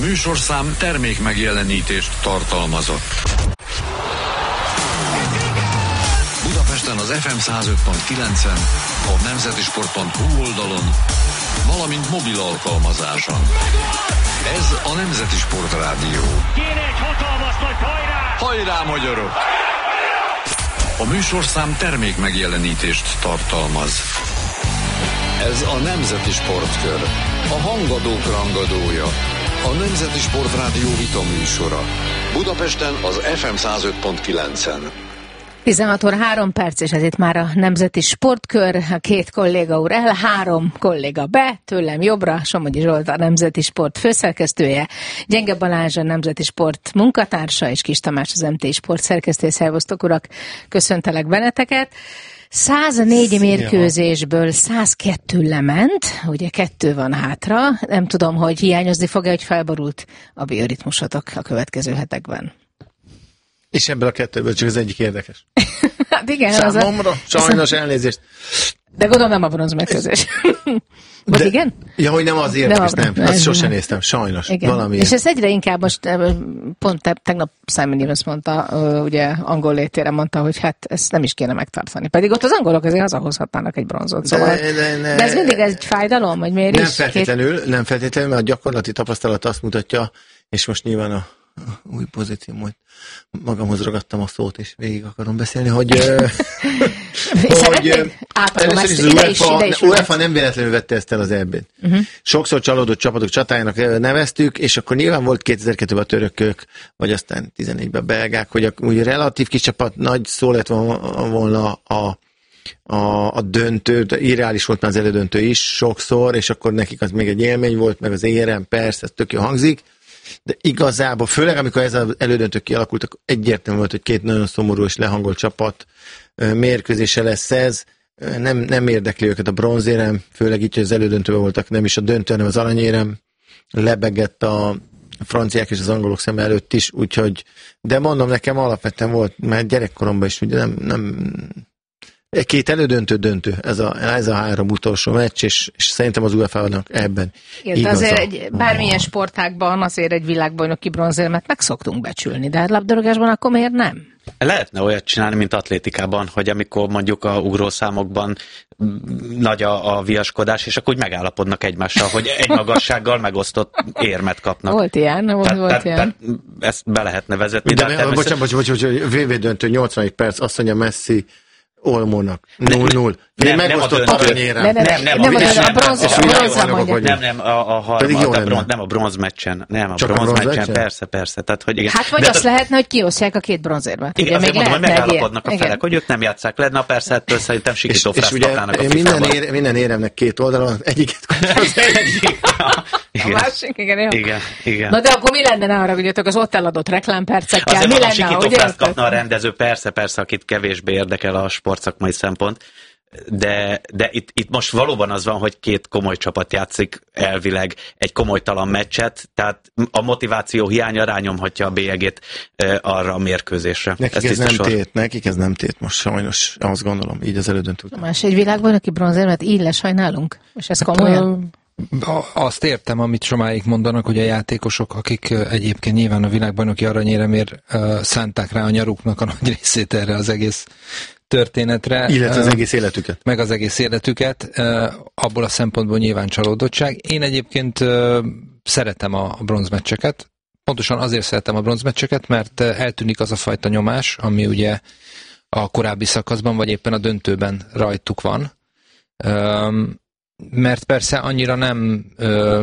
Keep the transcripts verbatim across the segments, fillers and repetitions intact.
műsorszám termék megjelenítést tartalmazott. Budapesten az ef em száz öt pont kilencen, a nemzetisport pont hu oldalon, valamint mobil alkalmazáson. Ez a Nemzeti Sport Rádió. Kéne egy hatalmas nagy hajrá! Hajrá, magyarok! A műsorszám termék megjelenítést tartalmaz. Ez a Nemzeti Sportkör, a hangadók rangadója, a Nemzeti Sport Rádió vita műsora. Budapesten az ef em száz öt pont kilencen. tizenhat óra három perc, és ez itt már a Nemzeti Sportkör, a két kolléga úr el, három kolléga be, tőlem jobbra, Somogyi Zsolt, a Nemzeti Sport főszerkesztője, Gyenge Balázs, a Nemzeti Sport munkatársa, és Kis Tamás, az em té Sport szerkesztője. Szervusztok, urak, köszöntelek benneteket. száznégy mérkőzésből száz kettő lement, ugye kettő van hátra, nem tudom, hogy hiányozni fog-e, hogy felborult a bioritmusotok a következő hetekben. És ebből a kettőből csak az egyik érdekes. Hát igen. Számomra, az a... sajnos elnézést. De gondolom nem a bronzmérkőzés. Vagy igen? Ja, hogy nem az érdekes, nem. nem. Azt sosem néztem, sajnos. Valami. És ez egyre inkább most, pont tegnap Simon Evans mondta, ugye angol létére mondta, hogy hát ezt nem is kéne megtartani. Pedig ott az angolok azért hazahozhatnának egy bronzot. Szóval. De, de, de, de ez mindig egy fájdalom, vagy miért nem is? Feltétlenül, Két... Nem feltétlenül, mert a gyakorlati tapasztalat azt mutatja, és most nyilván a új pozíció, majd magamhoz ragadtam a szót, és végig akarom beszélni, hogy, hogy először is az UEFA, UEFA nem véletlenül vette ezt el az é bét. Uh-huh. Sokszor csalódott csapatok csatájának neveztük, és akkor nyilván volt kétezer-kettőben a törökök, vagy aztán tizennégyben a belgák, hogy a úgy relatív kis csapat nagy szó lett volna a A, a döntő, irreális volt már az elődöntő is sokszor, és akkor nekik az még egy élmény volt, meg az é er em, persze, ez tök jó hangzik, de igazából, főleg amikor ez az elődöntők kialakultak, egyértelmű volt, hogy két nagyon szomorú és lehangolt csapat mérkőzése lesz ez, nem, nem érdekli őket a bronzérem, főleg így, hogy az elődöntőben voltak, nem is a döntő, hanem az aranyérem, lebegett a franciák és az angolok szem előtt is, úgyhogy, de mondom, nekem alapvetően volt, mert gyerekkoromban is ugye nem, nem két elődöntő döntő, ez a, ez a három utolsó meccs, és, és szerintem az UEFA-nak ebben igen, igaza. Azért egy, bármilyen sportágban azért egy világbajnoki bronzérmet meg szoktunk becsülni, de hát labdarúgásban akkor miért nem? Lehetne olyat csinálni, mint atlétikában, hogy amikor mondjuk a ugrószámokban nagy a, a viaskodás, és akkor úgy megállapodnak egymással, hogy egy magassággal megosztott érmet kapnak. Volt ilyen, volt, tehát, volt tehát, ilyen. Tehát ezt be lehetne vezetni. De, de természetesen... bocsánat, bocsánat, bocsánat, vé vé döntő nyolcvanegy perc, azt mondja Messi Olmónak. null null. Nem, megosztott aranyérem. Nem, nem, nem, nem, a bronz, nem, nem, a, a harmad, a bronz, nem a bronzmeccsen, nem a bronzmeccsen, persze, persze. Tehát, hogy igen. Hát vagy de azt de, lehetne, hogy kiosztják a két bronzérmet. Igen, azért mondom, hogy megállapodnak a felek, hogy ők nem játsszák le, na persze, ettől szerintem sikító fráztatnának a fifában. És ugye minden éremnek két oldalon, egyiket kapja az egyik. A másik, igen, jó. Igen, igen. Na de akkor mi lenne, ne haragudjatok, az ott eladott reklámpercekkel? Azért mi van, lenne, sikító frászt kapna a rendező, persze, persze, akit kevésbé érdekel a sportszakmai szempont, de, de itt, itt most valóban az van, hogy két komoly csapat játszik elvileg egy komolytalan meccset, tehát a motiváció hiánya rányomhatja a bélyegét e, arra a mérkőzésre. Nekik ez, ez nem tét, nekik ez nem tét most sajnos, azt gondolom, így az elődöntő. Más egy világbajnoki bronzérmet így lesajnálunk? És ez komolyan? Azt értem, amit somáig mondanak, hogy a játékosok, akik egyébként nyilván a világbajnoki aranyéremért uh, szánták rá a nyaruknak a nagy részét erre az egész történetre. Illetve az egész életüket. Meg az egész életüket. Uh, abból a szempontból nyilván csalódottság. Én egyébként uh, szeretem a bronzmeccseket. Pontosan azért szeretem a bronzmeccseket, mert eltűnik az a fajta nyomás, ami ugye a korábbi szakaszban, vagy éppen a döntőben rajtuk van. Um, mert persze annyira nem, ö,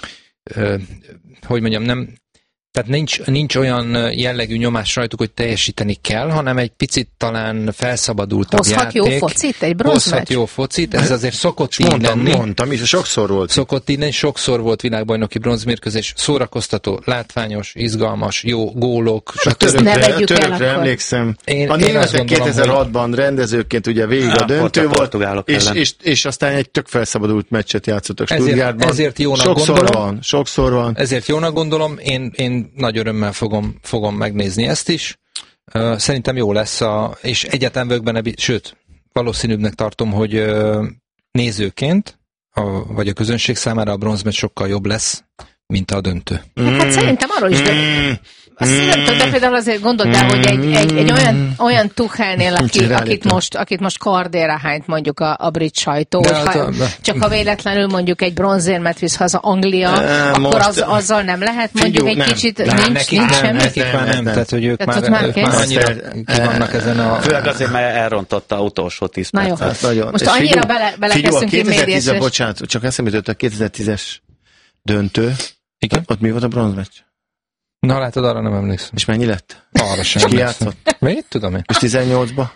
ö, hogy mondjam, nem, tehát nincs, nincs olyan jellegű nyomás rajtuk, hogy teljesíteni kell, hanem egy picit talán felszabadultabb hozhat játék. Hozhat jó focit, egy bronzmeccs? Hozhat jó focit, ez azért szokott így mondtam, lenni. Mondtam, és sokszor volt. Szokott így lenni, sokszor volt világbajnoki bronzmérkőzés, szórakoztató, látványos, izgalmas, jó gólok. A törökre, törökre emlékszem. Én, a németek kétezer-hatban rendezőként ugye végig a döntő volt, és, és, és aztán egy tök felszabadult meccset játszottak Stuttgartban. Ezért jónak sokszor gondolom. Van, sokszor van. Ezért jónak gondolom, én, én nagy örömmel fogom, fogom megnézni ezt is. Uh, szerintem jó lesz, a, és egyáltalán vagyok benne, sőt, valószínűbbnek tartom, hogy uh, nézőként, a, vagy a közönség számára a bronzmeccs sokkal jobb lesz, mint a döntő. Mm. Hát szerintem arról is, de azt mm. nem tudom, de például azért gondold el, hogy egy, egy, egy olyan, olyan Tuchelnél, aki, akit, most, akit most kardéra hányt mondjuk a, a brit sajtó, ha, a, csak ha véletlenül mondjuk egy bronzérmet visz haza Anglia, e, akkor az, azzal nem lehet mondjuk figyú, egy nem. kicsit, nem, nincs, nekik nincs nem, semmi. Nekik nem, már nem, nem, tehát hogy ők tehát már, ők már annyira ki vannak ezen a... Főleg azért, mert elrontotta a utolsó tíz percet. Na jó, most annyira bele, belekezdtünk ki médiás. Bocsánat, csak eszembe jutott a kétezer-tízes döntő. Igen? Ott mi volt a bronzmeccs? Na látod, arra nem emlékszem. És mennyi lett? Arra sem és ki játszott? Mit tudom én? És tizennyolcba?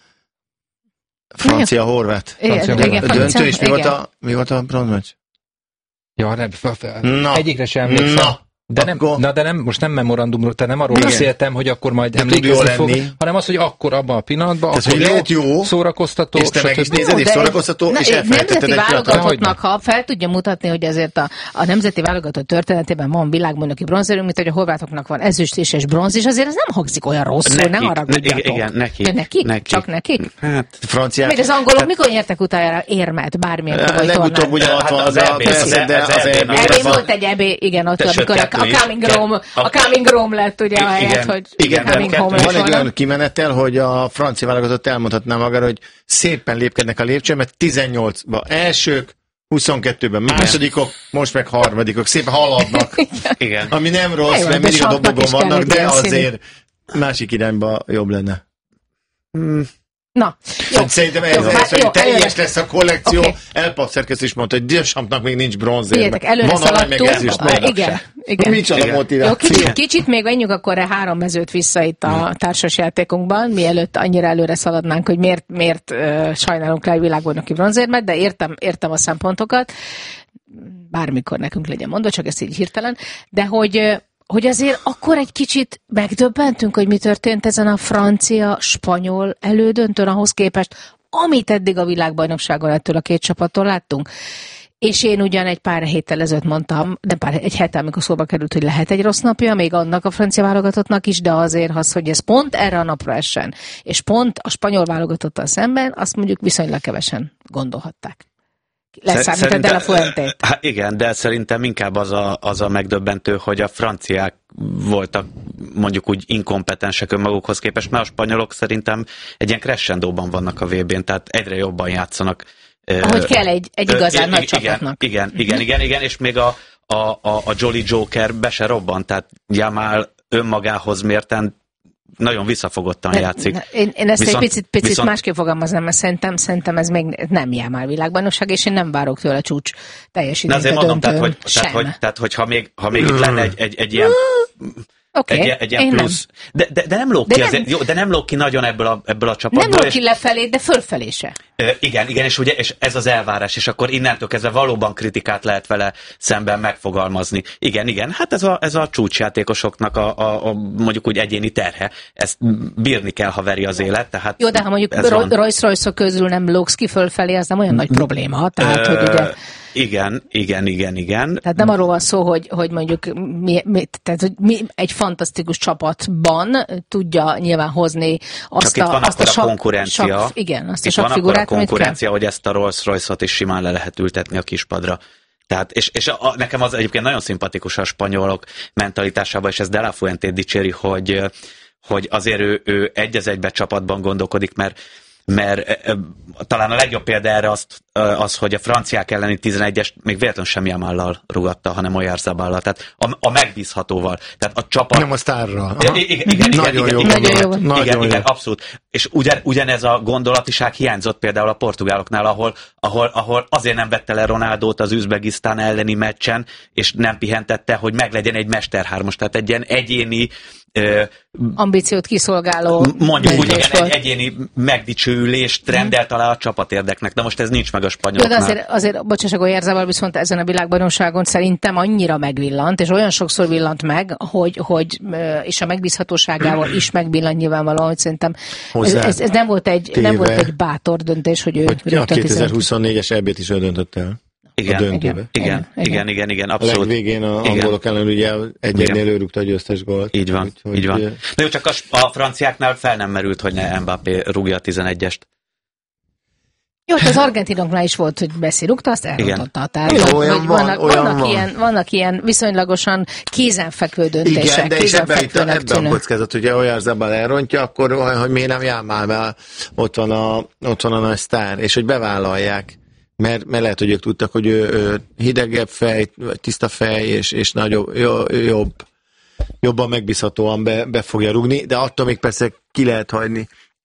Francia-horvát. Döntő, és mi volt a, mi volt a bronzmeccs? Ja, nem, na, egyikre sem emlékszem. Na. De nem, na de nem, most nem memorandumról, tehát nem arról igen. beszéltem, hogy akkor majd de emlékezni fog, hanem az, hogy akkor abban a pillanatban, tehát, akkor lehet jó, szórakoztató, és te meg is nézed, és szórakoztató, és elfelejtetted egy válogatottnak, ha fel tudja mutatni, hogy azért a, a nemzeti válogatott történetében van világbajnoki bronzérünk, mint hogy a horvátoknak van ezüst is és bronz, és azért ez nem hangzik olyan rosszul, ne haragudjatok. Igen, nekik. Nekik? Nekik? Csak nekik? Hát, franciák. Még az angolok mikor nyertek utána érmet, bármilyen komoly tornán? Legutóbb ugye az é volt egy é bé, igen, ott amikor a Coming Rome, a Coming Rome lett ugye a helyet, hogy igen, Coming Home van egy olyan kimenetel, hogy a francia válogatott elmondhatná magára, hogy szépen lépkednek a lépcsőn, mert tizennyolcba elsők, huszonkettőben másodikok, most meg harmadikok, szépen haladnak. Igen. Ami nem rossz, mert mindig a dobogon vannak, de azért másik irányba jobb lenne. Hmm. Na, jó. Szerintem ez, jó, ez, ez, hogy teljes lesz a kollekció. Okay. Elpap szerkesztő is mondta, hogy Dechampsnak még nincs bronzérme. Van arany meg ezüst. Igen, igen. Micsoda motiváció. Jó, kicsit, kicsit még menjünk akkor három mezőt vissza itt a társasjátékunkban, mielőtt annyira előre szaladnánk, hogy miért, miért uh, sajnálunk le a világbajnoki bronzérmet, de értem, értem a szempontokat. Bármikor nekünk legyen mondva, csak ezt így hirtelen. De hogy hogy azért akkor egy kicsit megdöbbentünk, hogy mi történt ezen a francia-spanyol elődöntőn ahhoz képest, amit eddig a világbajnokságon ettől a két csapattól láttunk. És én ugyan egy pár héttel ezelőtt mondtam, de pár, egy héttel, amikor szóba került, hogy lehet egy rossz napja, még annak a francia válogatottnak is, de azért az, hogy ez pont erre a napra essen, és pont a spanyol válogatottal szemben, azt mondjuk viszonylag kevesen gondolhatták. Leszámítod el a Fuentét. Hát igen, de szerintem inkább az a, az a megdöbbentő, hogy a franciák voltak mondjuk úgy inkompetensek önmagukhoz képest, mert a spanyolok szerintem egy ilyen crescendóban vannak a vé bén, tehát egyre jobban játszanak. Ahogy kell egy, egy igazán ö, nagy igen, csapatnak. Igen, igen, igen, igen, és még a, a, a, a Jolly Joker be se robbant, tehát Jamal önmagához mérten nagyon visszafogottan de, játszik. Én, én ezt viszont, egy picit, picit viszont... másképp fogalmaznám, mert szerintem, szerintem ez még nem Jamal világbajnokság, és én nem várok tőle csúcs teljesítményt. De azért mondom, tehát, hogy, tehát, hogy, tehát, hogy ha még, ha még itt lenne egy, egy, egy ilyen... Okay. Egy, egy ilyen plusz. De, de, de nem lók ki, nem, azért, jó, de nem lók ki nagyon ebből a, ebből a csapatból. Nem lók ki lefelé, de fölfelé se. Uh, igen, igen, és ugye és ez az elvárás, és akkor innentől kezdve valóban kritikát lehet vele szemben megfogalmazni. Igen, igen, hát ez a, ez a csúcsjátékosoknak a, a, a mondjuk úgy egyéni terhe. Ezt bírni kell, ha veri az élet. Tehát jó, de ha mondjuk Rolls-Royce-ok közül nem lóksz ki fölfelé, az nem olyan nagy probléma. Tehát, uh, hogy ugye... Igen, igen, igen, igen. Tehát nem arról van szó, hogy, hogy mondjuk mi, mi, tehát, hogy mi egy fantasztikus csapatban tudja nyilván hozni azt Csak a, itt van azt a, a konkurencia. Sak, igen, azt itt a van figurát, a konkurencia, hogy ezt a Rolls-Royce-ot is simán le lehet ültetni a kispadra. Tehát, és, és a, nekem az egyébként nagyon szimpatikus a spanyolok mentalitásában, és ez De La Fuentét dicséri, hogy, hogy azért ő, ő egy az egybe csapatban gondolkodik, mert mert e, e, talán a legjobb példa erre az, az, hogy a franciák elleni tizenegyest még véletlenül sem Jamallal rugatta, hanem Oyarzaballal, tehát a, a megbízhatóval. Tehát a csapat... Nem a sztárral. Igen, igen, igen, nagyon igen, jó igen, nagyon igen, jó. igen, igen, igen, abszolút. És ugyan, ugyanez a gondolatiság hiányzott például a portugáloknál, ahol, ahol, ahol azért nem vette le Ronaldót az Üzbegisztán elleni meccsen, és nem pihentette, hogy meglegyen egy mesterhármas, tehát egy ilyen egyéni Ö, ambíciót kiszolgáló mondjuk úgy, igen, egy egyéni megdicsőülést rendelt alá a csapatérdeknek, de most ez nincs meg a spanyoloknál. Jó, de azért, azért bocsássak, Oyarzabal viszont ezen a világbajnokságon szerintem annyira megvillant, és olyan sokszor villant meg, hogy, hogy és a megbízhatóságával is megvillant nyilvánvalóan, hogy szerintem ez, ez, ez nem, volt egy, nem volt egy bátor döntés, hogy ő hogy a kétezer-huszonnégyes é bét is ő döntött el. Igen, igen, igen, igen, igen, igen, igen, abszolút. A legvégén a angolok ellen ugye egy-egynél ő rúgta a győztes gólt. Így van, úgy, így van. Na jó, csak a, a franciáknál fel nem merült, hogy ne Mbappé rúgja a tizenegyest. Jó, az argentinoknál is volt, hogy beszélukta, azt elrontotta. Tehát, Jó, hogy olyan van, vannak, olyan vannak, van. Ilyen, vannak ilyen viszonylagosan kézenfekvő döntések. Igen, de és ebben, itt, ebben tűnő. a kockázat, hogyha olyan Zabal elrontja, akkor hogy miért nem Jámál, mert ott van a, ott van a nagy sztár, és hogy bevállalják. Mert, mert lehet, hogy ők tudtak, hogy ő, ő hidegebb fej, vagy tiszta fej, és, és nagyobb, jobb, jobban megbízhatóan be, be fogja rugni, de attól még persze ki lehet hagyni.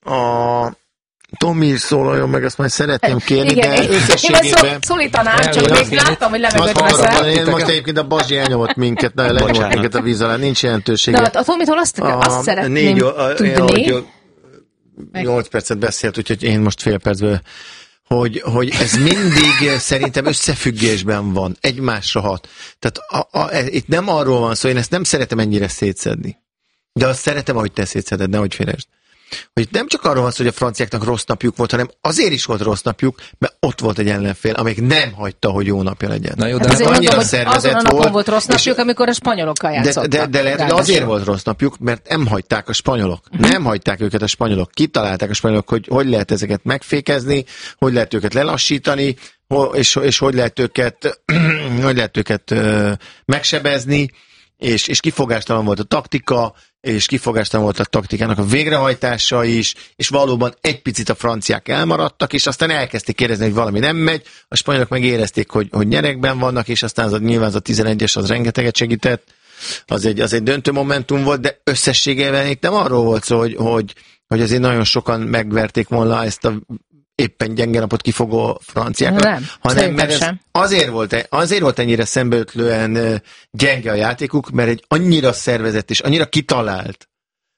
A Tomi szólaljon meg, azt majd szeretném kérni, igen, de én, összességében... Én szólítanám, csak még láttam, hogy levegőt veszel. Én most egyébként a Bazsi elnyomott minket, nagyon lenyomott minket a víz alá, nincs jelentősége. De a Tomitól azt, azt szeretném négy, tudni. nyolc percet beszélt, úgyhogy én most fél percből, hogy, hogy ez mindig szerintem összefüggésben van, egymásra hat. Tehát a, a, itt nem arról van szó, én ezt nem szeretem ennyire szétszedni. De azt szeretem, ahogy te szétszeded, nehogy félresd. Hogy nem csak arról van szó, hogy a franciáknak rossz napjuk volt, hanem azért is volt rossz napjuk, mert ott volt egy ellenfél, amelyik nem hagyta, hogy jó napja legyen. Na jó, de hát azért annyira mondom, szervezett azon a napon volt, volt rossz napjuk, amikor a spanyolokkal játszottak. De, de, de lehet, hogy azért volt rossz napjuk, mert nem hagyták a spanyolok. Uh-huh. Nem hagyták őket a spanyolok. Kitalálták a spanyolok, hogy hogy lehet ezeket megfékezni, hogy lehet őket lelassítani, és, és hogy lehet őket, hogy lehet őket uh, megsebezni, és, és kifogástalan volt a taktika, és kifogástalan volt a taktikának a végrehajtása is, és valóban egy picit a franciák elmaradtak, és aztán elkezdték kérdezni, hogy valami nem megy, a spanyolok megérezték, hogy, hogy nyerekben vannak, és aztán az, nyilván az a tizenegyes az rengeteget segített, az egy, az egy döntő momentum volt, de összességében itt nem arról volt szó, hogy, hogy, hogy azért nagyon sokan megverték volna ezt a éppen gyenge napot kifogó franciákat, nem, hanem mert ez azért volt, azért volt ennyire szembeötlően gyenge a játékuk, mert egy annyira szervezett és annyira kitalált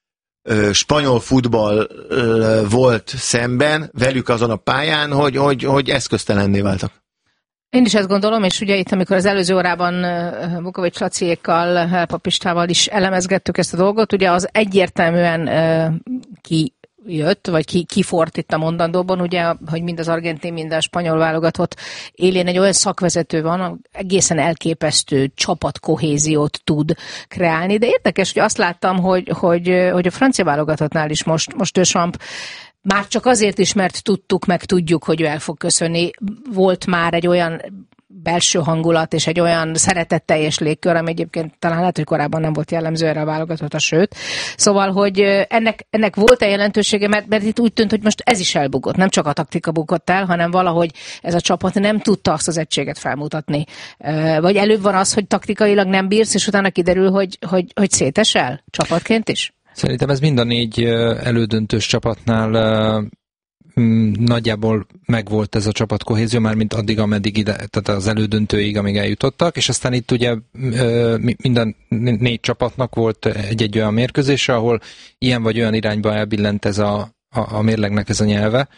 ö, spanyol futball ö, volt szemben velük azon a pályán, hogy, hogy, hogy eszköztelenné váltak. Én is ezt gondolom, és ugye itt, amikor az előző órában Vukovics Laciékkal, Papistával is elemezgettük ezt a dolgot, ugye az egyértelműen uh, ki jött, vagy ki, kifort itt a mondandóban, ugye, hogy mind az argentin, mind a spanyol válogatott élén egy olyan szakvezető van, egészen elképesztő csapatkohéziót tud kreálni, de érdekes, hogy azt láttam, hogy, hogy, hogy a francia válogatottnál is most, most Deschamps már csak azért is, mert tudtuk, meg tudjuk, hogy ő el fog köszönni. Volt már egy olyan belső hangulat és egy olyan szeretetteljes légkör, ami egyébként talán lehet, hogy korábban nem volt jellemző erre a válogatott, sőt. Szóval, hogy ennek, ennek volt-e jelentősége, mert, mert itt úgy tűnt, hogy most ez is elbukott. Nem csak a taktika bukott el, hanem valahogy ez a csapat nem tudta azt az egységet felmutatni. Vagy előbb van az, hogy taktikailag nem bírsz, és utána kiderül, hogy, hogy, hogy szétesel csapatként is? Szerintem ez mind a négy elődöntős csapatnál nagyjából megvolt ez a csapatkohézió, már mint addig, ameddig ide, tehát az elődöntőig, amíg eljutottak, és aztán itt ugye minden négy csapatnak volt egy-egy olyan mérkőzése, ahol ilyen vagy olyan irányba elbillent ez a, a, a mérlegnek ez a nyelve.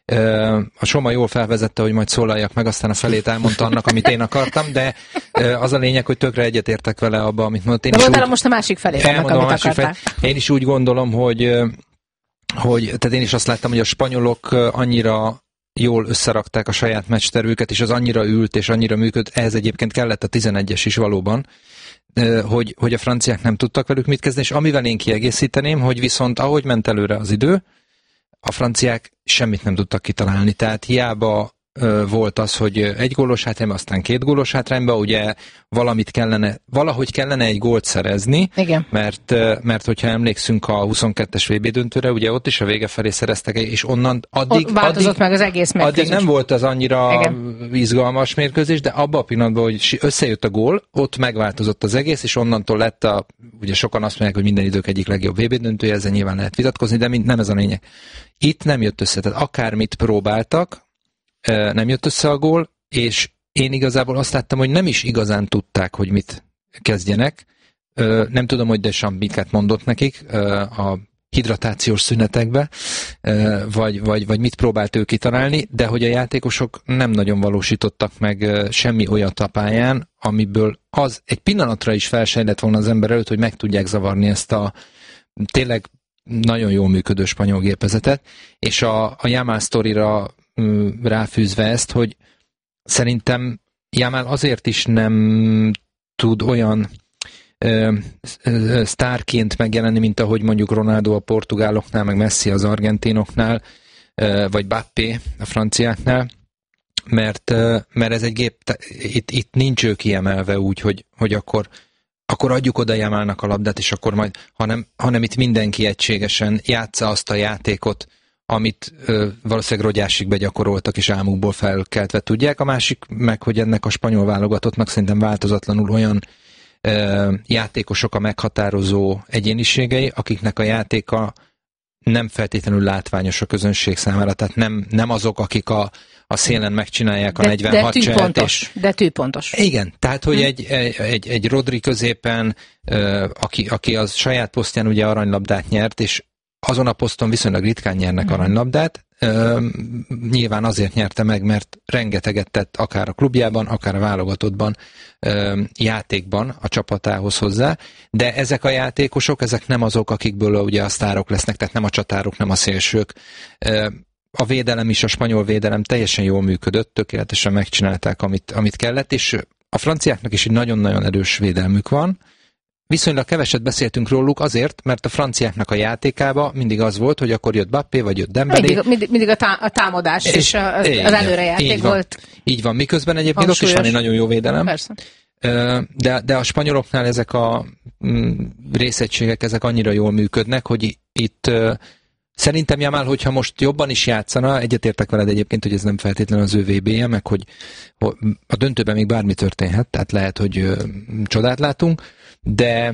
A Soma jól felvezette, hogy majd szólaljak meg, aztán a felét elmondta annak, amit én akartam, de az a lényeg, hogy tökre egyetértek vele abba, amit mondott. Én de is mondd el úgy, most a másik felét annak, amit másik akartál. Felét. Én is úgy gondolom, hogy hogy, tehát én is azt láttam, hogy a spanyolok annyira jól összerakták a saját meccstervüket, és az annyira ült, és annyira működött, ehhez egyébként kellett a tizenegyes is valóban, hogy, hogy a franciák nem tudtak velük mit kezdeni, és amivel én kiegészíteném, hogy viszont ahogy ment előre az idő, a franciák semmit nem tudtak kitalálni, tehát hiába volt az, hogy egy gólos hátrányban, aztán két gólos hátrányban, ugye valamit kellene, valahogy kellene egy gólt szerezni, igen. Mert, mert hogyha emlékszünk a huszonkettes vé bé döntőre, ugye ott is a vége felé szereztek, és onnan addig, ott változott addig, meg az egész mérkőzés. Addig nem volt az annyira igen. izgalmas mérkőzés, de abban a pillanatban, hogy összejött a gól, ott megváltozott az egész, és onnantól lett a, ugye sokan azt mondják, hogy minden idők egyik legjobb vé bé döntője, ezzel nyilván lehet vitatkozni, de nem ez a lényeg. Itt nem jött össze, tehát akármit próbáltak, nem jött össze a gól, és én igazából azt láttam, hogy nem is igazán tudták, hogy mit kezdjenek. Nem tudom, hogy Deschamps miket mondott nekik a hidratációs szünetekbe, vagy, vagy, vagy mit próbált ő kitalálni, de hogy a játékosok nem nagyon valósítottak meg semmi olyat a pályán, amiből az egy pillanatra is felsejlett volna az ember előtt, hogy meg tudják zavarni ezt a tényleg nagyon jól működő spanyol gépezetet, és a, a Yamal sztorira ráfűzve ezt, hogy szerintem Yamal azért is nem tud olyan ö, ö, sztárként megjelenni, mint ahogy mondjuk Ronaldo a portugáloknál, meg Messi az argentinoknál, vagy Bappé a franciáknál, mert, mert ez egy gép, itt, itt nincs ő kiemelve úgy, hogy, hogy akkor, akkor adjuk oda Jamalnak a labdát, és akkor majd, hanem, hanem itt mindenki egységesen játsza azt a játékot, amit ö, valószínűleg Rogyásig begyakoroltak, és álmukból felkeltve tudják. A másik meg, hogy ennek a spanyol válogatottnak szerintem változatlanul olyan ö, játékosok a meghatározó egyéniségei, akiknek a játéka nem feltétlenül látványos a közönség számára, tehát nem, nem azok, akik a, a szélen megcsinálják a de, negyvenhat de tűpontos, cselt. De tűpontos. Igen, tehát, hogy hm. egy, egy, egy Rodri középen, aki, aki az saját posztján ugye aranylabdát nyert, és azon a poszton viszonylag ritkán nyernek hm. aranylabdát, nyilván azért nyerte meg, mert rengeteget tett akár a klubjában, akár a válogatottban, játékban a csapatához hozzá, de ezek a játékosok, ezek nem azok, akikből ugye a sztárok lesznek, tehát nem a csatárok, nem a szélsők. A védelem is, a spanyol védelem teljesen jól működött, tökéletesen megcsinálták, amit, amit kellett, és a franciáknak is egy nagyon-nagyon erős védelmük van. Viszonylag keveset beszéltünk róluk azért, mert a franciáknak a játékába mindig az volt, hogy akkor jött Bappé, vagy jött Dembélé. Mindig, mindig, mindig a, tá- a támadás és, és a, az előrejáték így van, volt. Így van, miközben egyébként ott is van egy nagyon jó védelem. Persze. De, de a spanyoloknál ezek a részegységek, ezek annyira jól működnek, hogy itt szerintem Jamal, hogyha most jobban is játszana, egyetértek veled egyébként, hogy ez nem feltétlenül az ő vé bé-je, meg hogy a döntőben még bármi történhet, tehát lehet, hogy csodát látunk, de,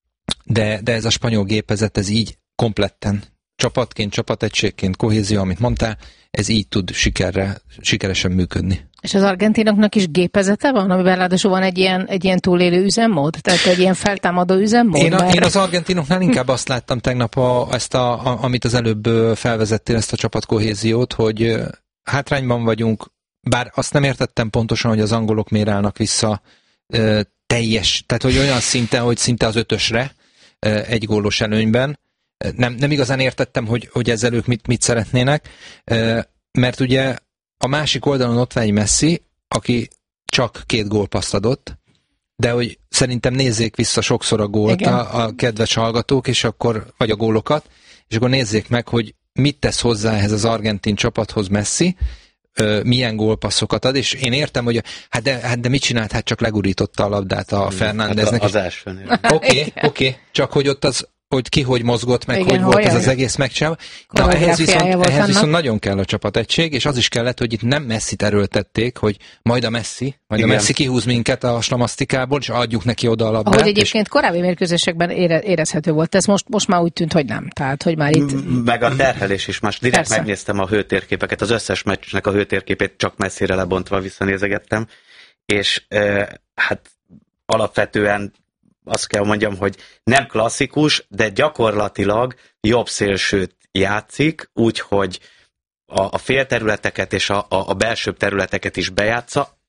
de, de ez a spanyol gépezet, ez így kompletten, csapatként, csapategységként, kohézió, amit mondtál, ez így tud sikerre, sikeresen működni. És az argentinoknak is gépezete van, amiben ráadásul van egy ilyen, egy ilyen túlélő üzemmód? Tehát egy ilyen feltámadó üzemmód? Én, a, én az argentinoknál inkább azt láttam tegnap, a, ezt a, a, amit az előbb felvezettél, ezt a csapatkohéziót, hogy hátrányban vagyunk, bár azt nem értettem pontosan, hogy az angolok miért állnak vissza ö, teljes, tehát hogy olyan szinten, hogy szinte az ötösre ö, egy gólos előnyben. Nem, nem igazán értettem, hogy, hogy ezzel ők mit, mit szeretnének, ö, mert ugye a másik oldalon ott van egy Messi, aki csak két gólpasszt adott, de hogy szerintem nézzék vissza sokszor a gólt a, a kedves hallgatók, és akkor, vagy a gólokat, és akkor nézzék meg, hogy mit tesz hozzá ehhez az argentin csapathoz Messi, ö, milyen gólpasszokat ad, és én értem, hogy hát de, hát de mit csinált, hát csak legurította a labdát a Fernándeznek. Hát az elsőnél. Oké, oké, csak hogy ott az hogy ki hogy mozgott, meg igen, hogy volt ez az egész megcsinálva. Na, ehhez viszont, ehhez viszont nagyon kell a csapategység, és az is kellett, hogy itt nem Messit erőltették, hogy majd a Messi, majd igen. a Messi kihúz minket a slamasztikából, és adjuk neki oda a labdát. Ahogy egyébként és... korábbi mérkőzésekben ére, érezhető volt, ez most, most már úgy tűnt, hogy nem. Tehát, hogy már itt... Meg a terhelés is, most direkt persze. Megnéztem a hőtérképeket, az összes meccsnek a hőtérképét csak Messire lebontva visszanézegettem, és eh, hát alapvetően azt kell mondjam, hogy nem klasszikus, de gyakorlatilag jobb szélsőt játszik, úgyhogy a, a félterületeket és a, a, a belsőbb területeket is bejátsza,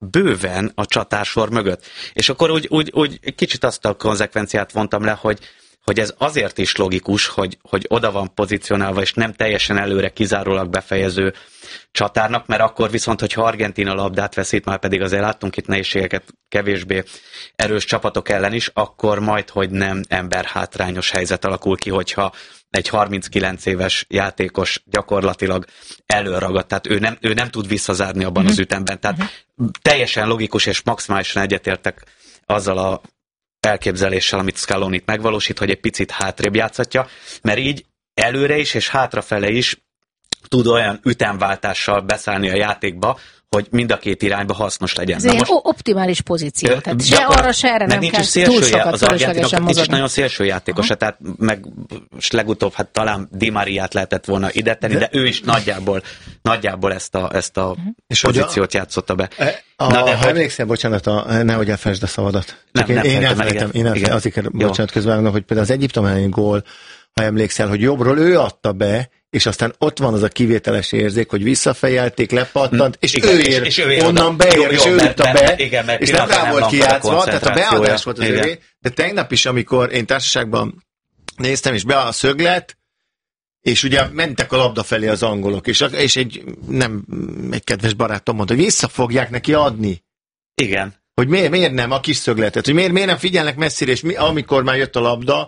bőven a csatársor mögött. És akkor úgy, úgy, úgy kicsit azt a konzekvenciát vontam le, hogy, hogy ez azért is logikus, hogy, hogy oda van pozícionálva, és nem teljesen előre kizárólag befejező csatárnak, mert akkor viszont, hogyha Argentína labdát veszít, már pedig azért láttunk itt nehézségeket kevésbé erős csapatok ellen is, akkor majd, hogy nem emberhátrányos helyzet alakul ki, hogyha egy harminckilenc éves játékos gyakorlatilag előragad, tehát ő nem, ő nem tud visszazárni abban uh-huh. az ütemben. Tehát uh-huh. teljesen logikus és maximálisan egyetértek azzal a elképzeléssel, amit Scaloni itt megvalósít, hogy egy picit hátrébb játszatja, mert így előre is és hátrafele is tud olyan ütemváltással beszállni a játékba, hogy mind a két irányba hasznos legyen. Ez egy most, optimális pozíció. Tehát se arra, se erre nem kell túl sokat az argentinok nincs is nagyon szélső játékosa, tehát meg legutóbb hát talán Di Mariát lehetett volna ide tenni, de, de ő is nagyjából, nagyjából ezt a, ezt a és pozíciót a, játszotta be. A, Na, de ha hogy... emlékszel, bocsánat, a, nehogy elfelejtsd a szavadat. Nem, én, nem én elfelejtem, én elfelejtem, azért bocsánat közben, hogy például az Egyiptom elleni gól, ha emlékszel, hogy jobbról ő adta be, és aztán ott van az a kivételes érzék, hogy visszafejelték, lepattant, és, igen, ő ér, és, és ő ér onnan beér, és ő írta be, igen, és nem rá volt kijátszva, tehát a beadás volt az övé, de tegnap is, amikor én társaságban néztem, és be a szöglet, és ugye mentek a labda felé az angolok, és, és egy, nem, egy kedves barátom mondta, hogy vissza fogják neki adni. Igen. Hogy miért, miért nem a kis szögletet, hogy miért, miért nem figyelnek messzire, és mi, amikor már jött a labda,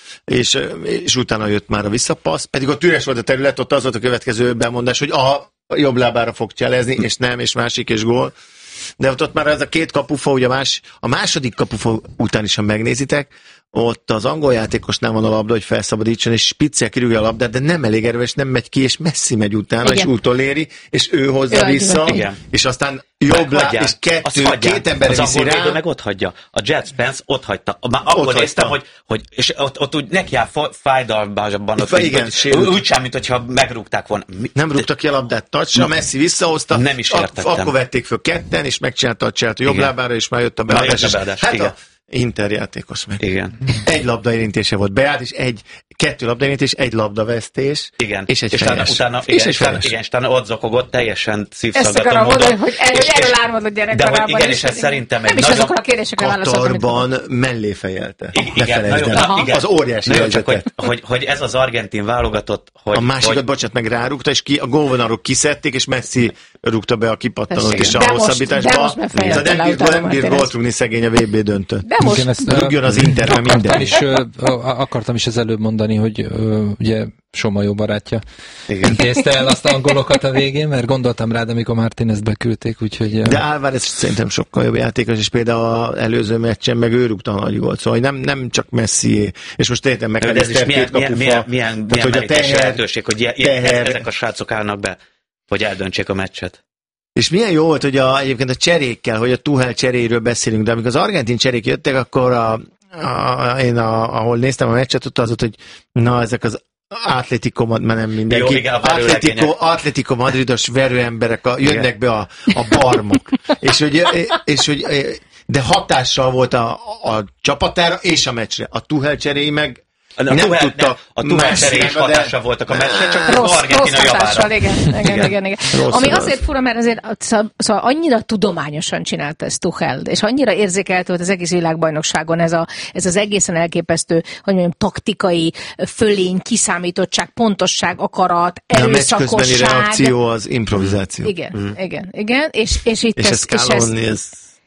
és, és utána jött már a visszapassz, pedig ott üres volt a terület, ott az volt a következő bemondás, hogy a jobb lábára fog cselezni, és nem, és másik, és gól. De ott, ott már ez a két kapufa, ugye a, más, a második kapufa után is, ha megnézitek, ott az angol játékosnál van a labda, hogy felszabadítson, és spiccel kirúgja a labdát, de nem elég erős, nem megy ki, és messzi megy utána, igen. és utoléri, és ő hozza ő vissza, igen. és aztán jobb láb, és kettő, két ember viszi rá. Az meg ott hagyja. A Jet Spence ott hagyta. Már akkor ott néztem, hogy, hogy és ott, ott úgy neki áll fájdalmában, ott igen, úgy sem, mint hogyha megrúgták volna. Nem rúgtak ki a labdát, Tacsa, Messi visszahozta, nem is értettem. Akkor vették föl ketten, és megcsinálta a cselt a jobb lábára, és már jött a beadás. Hát Inter játékos meg. Igen. Egy labda érintése volt beállt, és egy, kettő labda érintés, egy labdavesztés, igen. és egy és fejes. Utána, és igen, egy fejes. Igen, és utána ott zokogott teljesen szívszaggató módon. Ezt akarom mondani, hogy erről ármodott gyerek de hogy igen, és ez szerintem egy nagyon... a kérdésekre Katarban mellé fejelte. Igen, igen, az óriási helyzetet. Hogy, hogy, hogy ez az argentin válogatott, hogy... A másikat, hogy... bocsánat, meg rárúgta, és ki, a gólvonalról kiszedték, és Messi rúgta be a kipattanót is a hosszabbításba. De nem bírt gólt rúgni szegény a vé bé döntött. De most rúgjon az Interben minden. És akartam is az előbb mondani, hogy ugye Soma jó barátja intézte el azt angolokat a végén, mert gondoltam rád, amikor Martínez beküldték, úgyhogy... De Álvarez szerintem sokkal jobb játékos, és például az előző meccsen meg ő rúgta a nagy gólt, szóval nem, nem csak Messi, és most értem meg, hogy ez is milyen, milyen, milyen, milyen, milyen merítési lehetőség, hogy ilyen, teher, ezek a srácok állnak be, hogy eldöntsék a meccset. És milyen jó volt, hogy a, egyébként a cserékkel, hogy a Tuchel cseréről beszélünk, de amikor az argentin cserék jöttek, akkor a, a, én a, ahol néztem a meccset, ott az volt, hogy na, ezek az Atletico, mert nem mindenki. Jó, igen, Atletico, Atletico Madridos verőemberek a, jönnek igen. be a, a barmok. és, hogy, és hogy de hatással volt a, a csapatára és a meccsre. A Tuchel cseréi meg A Tuchel, a Tuchel cseréi is hatással de... voltak a meccsre, csak rossz, az Argentina rossz hatással, igen, igen, igen. igen, igen. Rossz, Ami rossz. Azért fura, mert azért szóval annyira tudományosan csinálta ezt Tuchel, és annyira érzékelhető volt az egész világbajnokságon ez, a, ez az egészen elképesztő, hogy mondjam, taktikai fölény, kiszámítottság, pontosság, akarat, erőszakosság. A meccs közbeni reakció az improvizáció. Igen, mm. igen, igen, és, és itt és ez, ez, és ez, ez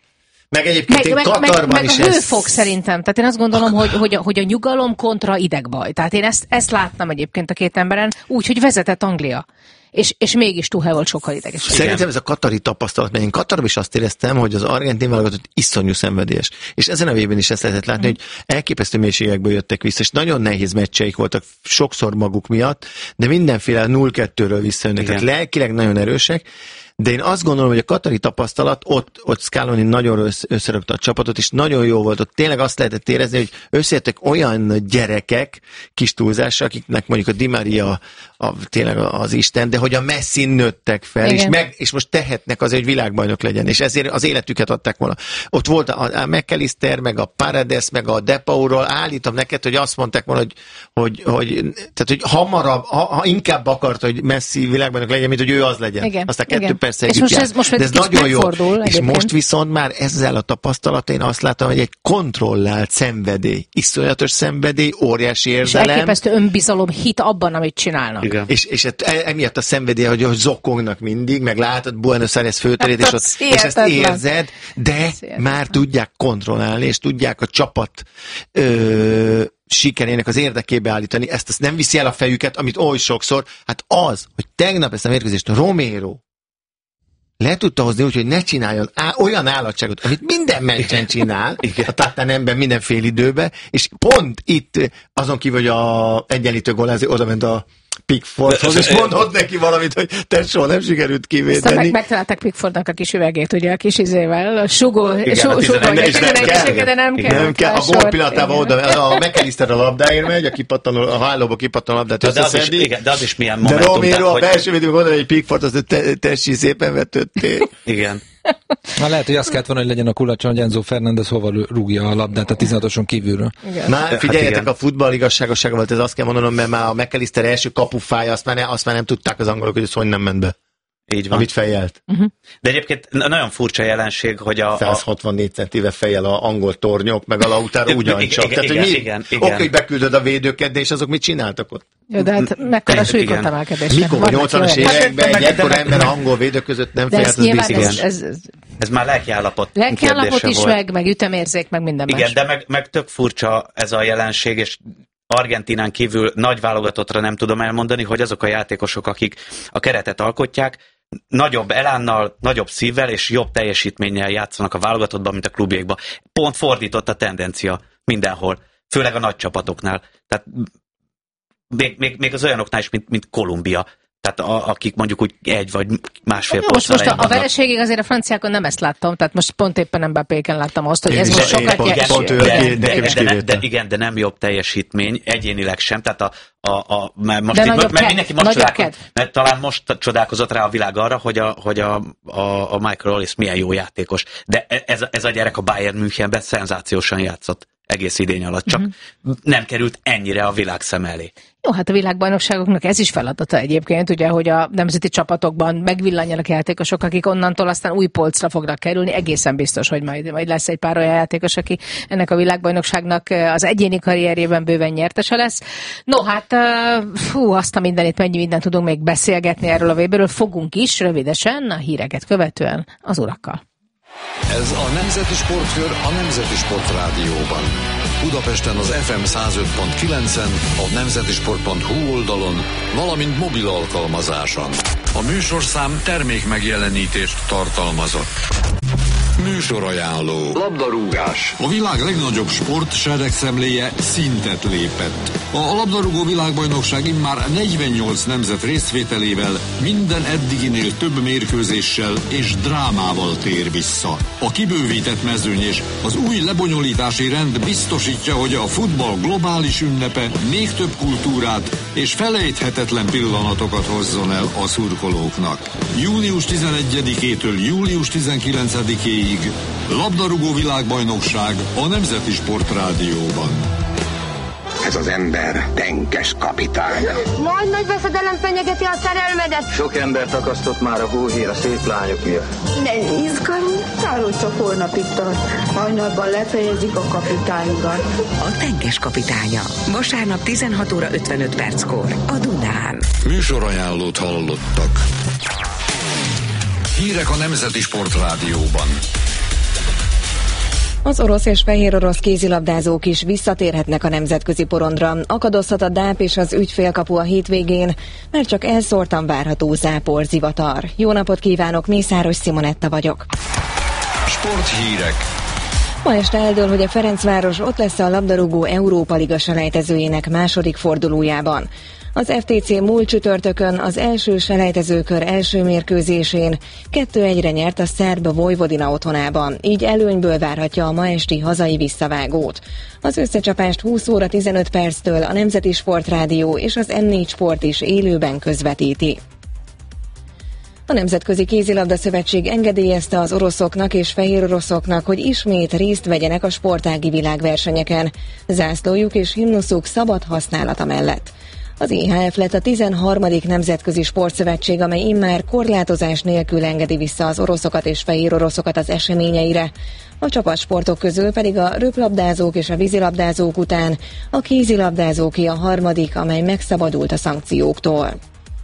meg egyébként meg, meg, Katarban meg, is meg a ez... hőfok szerintem. Tehát én azt gondolom, hogy, hogy, a, hogy a nyugalom kontra idegbaj. Tehát én ezt, ezt láttam egyébként a két emberen, úgy, hogy vezetett Anglia. És, és mégis Tuchel volt sokkal idegesebb. Szerintem ez a katari tapasztalat, mert én Katarban is azt éreztem, hogy az argentin válogatott iszonyú szenvedélyes. És ezen a vében is ezt lehetett látni, mm. hogy elképesztő mélységekből jöttek vissza, és nagyon nehéz meccseik voltak sokszor maguk miatt, de mindenféle nulla kettőről visszajönnek. Tehát lelkileg nagyon erősek. De én azt gondolom, hogy a katari tapasztalat, ott, ott Scaloni nagyon összerakta a csapatot, és nagyon jó volt, ott tényleg azt lehetett érezni, hogy összejöttek olyan gyerekek, kis túlzással, akiknek mondjuk a Di Maria a, tényleg az Isten, de hogy a Messin nőttek fel, és, meg, és most tehetnek azért, hogy világbajnok legyen, és ezért az életüket adták volna. Ott volt a, a McAllister, meg a Paredes, meg a De Paulról, állítom neked, hogy azt mondták volna, hogy, hogy, hogy, tehát, hogy hamarabb, ha, ha inkább akart, hogy Messi világbajnok legyen, mint hogy ő az legyen. Igen. Aztán kettő igen. persze és most ez, most de ez nagyon jó. Egyébként. És most viszont már ezzel a tapasztalat én azt látom, hogy egy kontrollált szenvedély, iszonyatos szenvedély, óriási érzelem. És elképesztő önbizalom, hit abban, amit csinálnak. Igen. És, és emiatt a szenvedély, hogy, hogy zokognak mindig, meg látod Buenos Aires főterét, és, ott, és ezt érzed, de már tudják kontrollálni, és tudják a csapat ö, sikerének az érdekébe állítani. Ezt, ezt nem viszi el a fejüket, amit oly sokszor, hát az, hogy tegnap ezt a mérkőzést Romero le tudta hozni úgy, hogy ne csináljon á, olyan állatságot, amit minden meccsen csinál, a Tottenhamben minden fél időben, és pont itt, azon kívül, hogy a egyenlítő gól, ezért oda ment a Pickfordhoz, és mondott neki valamit, hogy te soha nem sikerült kivédeni. Aztán meg, megtalálták Pickfordnak a kis üvegét, ugye, a kis izével, a sugó, igen, sugó, sugó, nem, és nem, kell, de nem kell. Nem kell, a gól pillanatában oda, a McAllister a labdáért megy, a kipattanó, a hálóba kipattanó labdát összeszedi. Igen, de az is milyen momentum. De Romero a belső védőben gondolja, hogy Pickford, azt te, tessi szépen vetöttél. Igen. Na lehet, hogy azt kellett volna, hogy legyen a kulacson, hogy Enzo Fernández hova rúgja a labdát a tizenhatoson kívülről. Igen. Már figyeljetek, hát a futball igazságossága volt, ez azt kell mondanom, mert már a McAllister első kapufája, azt már, ne, azt már nem tudták az angolok, hogy ez hogy nem ment be. Így van. Amit fejjelt. Uh-huh. De egyébként nagyon furcsa jelenség, hogy a... száz hatvannégy centivel fejjel a angol tornyok, meg a lautára ugyancsak. Igen, Tehát, hogy igen, mi? Oké, hogy beküldöd a védőket, de és azok mit csináltak ott? Jó, de hát mekkora súlykot emelkedés. Mikor a nyolcvanas években egy ekkora ember a angol védő között nem fejelt, az biztos. Ez, ez, ez már lelkiállapot Lelkiállapot is, volt. meg, meg ütemérzék, meg minden igen, más. Igen, de meg, meg tök furcsa ez a jelenség, és Argentínán kívül nagy válogatottra nem tudom elmondani, hogy azok a játékosok, akik a keretet alkotják, nagyobb elánnal, nagyobb szívvel és jobb teljesítménnyel játszanak a válogatottban, mint a klubjékban. Pont fordított a tendencia mindenhol, főleg a nagy csapatoknál. Tehát még, még, még az olyanoknál is, mint, mint Kolumbia. Tehát a, akik mondjuk úgy egy vagy másfél ja, most, most a, a vereségig azért a franciákon nem ezt láttam, tehát most pont éppen Mbappéken láttam azt, hogy ez most sokat nyer. De igen, de nem jobb teljesítmény, egyénileg sem. Tehát a, a, a mert most itt, mert mindenki most csodálkozott, mert talán most csodálkozott rá a világ arra, hogy a, hogy a, a, a Michael Ollis milyen jó játékos. De ez, ez a gyerek a Bayern Münchenben szenzációsan játszott egész idény alatt, csak uh-huh. nem került ennyire a világ szem elé. Jó, hát a világbajnokságoknak ez is feladata egyébként, ugye, hogy a nemzeti csapatokban megvillanjanak játékosok, akik onnantól aztán új polcra fognak kerülni. Egészen biztos, hogy majd, majd lesz egy pár olyan játékos, aki ennek a világbajnokságnak az egyéni karrierjében bőven nyertese lesz. No, hát fú, azt a mindenit, mennyi mindent tudunk még beszélgetni erről a vé béről. Fogunk is rövidesen a híreket követően az urakkal. Ez a Nemzeti Sportkör a Nemzeti Sport Rádióban. Budapesten az ef em száz öt pont kilencen, a nemzetisport pont hu oldalon, valamint mobil alkalmazáson. A műsorszám termék megjelenítést tartalmazott. Műsorajánló. Labdarúgás. A világ legnagyobb sport seregszemléje szintet lépett. A labdarúgó világbajnokság immár negyvennyolc nemzet résztvételével minden eddiginél több mérkőzéssel és drámával tér vissza. A kibővített mezőny és az új lebonyolítási rend biztosítja, hogy a futball globális ünnepe még több kultúrát és felejthetetlen pillanatokat hozzon el a szurkolóknak. június tizenegyedikétől július tizenkilencedikéig labdarúgó világbajnokság a Nemzeti Sport Rádióban. Ez az ember tenkes kapitány. Majd nagy veszedelem fenyegeti a szerelmedet. Sok embert akasztott már a hóhér a szép lányok miatt. Ne izgalom, tárol csak holnapig tart. Hajnalban lefejezik a kapitányodat. A tenkes kapitánya. Vasárnap tizenhat óra ötvenöt perckor a Dunán. Műsorajánlót hallottak. Hírek a Nemzeti Sport Rádióban. Az orosz és fehér orosz kézilabdázók is visszatérhetnek a nemzetközi porondra. Akadozhat a dáp és az ügyfélkapu a hétvégén, mert csak elszórtan várható zápor zivatar. Jó napot kívánok, Mészáros Simonetta vagyok. Sporthírek. Ma este eldől, hogy a Ferencváros ott lesz a labdarúgó Európa Liga selejtezőjének második fordulójában. Az ef té cé múlt csütörtökön az első selejtezőkör első mérkőzésén kettő egyre nyert a szerb Vojvodina otthonában, így előnyből várhatja a ma esti hazai visszavágót. Az összecsapást húsz óra tizenöt perctől a Nemzeti Sport Rádió és az em négy Sport is élőben közvetíti. A Nemzetközi Kézilabda Szövetség engedélyezte az oroszoknak és fehér oroszoknak, hogy ismét részt vegyenek a sportági világversenyeken, zászlójuk és himnuszuk szabad használata mellett. Az i há ef lett a tizenharmadik nemzetközi sportszövetség, amely immár korlátozás nélkül engedi vissza az oroszokat és fehér oroszokat az eseményeire. A csapatsportok közül pedig a röplabdázók és a vízilabdázók után a kézilabdázóké a harmadik, amely megszabadult a szankcióktól.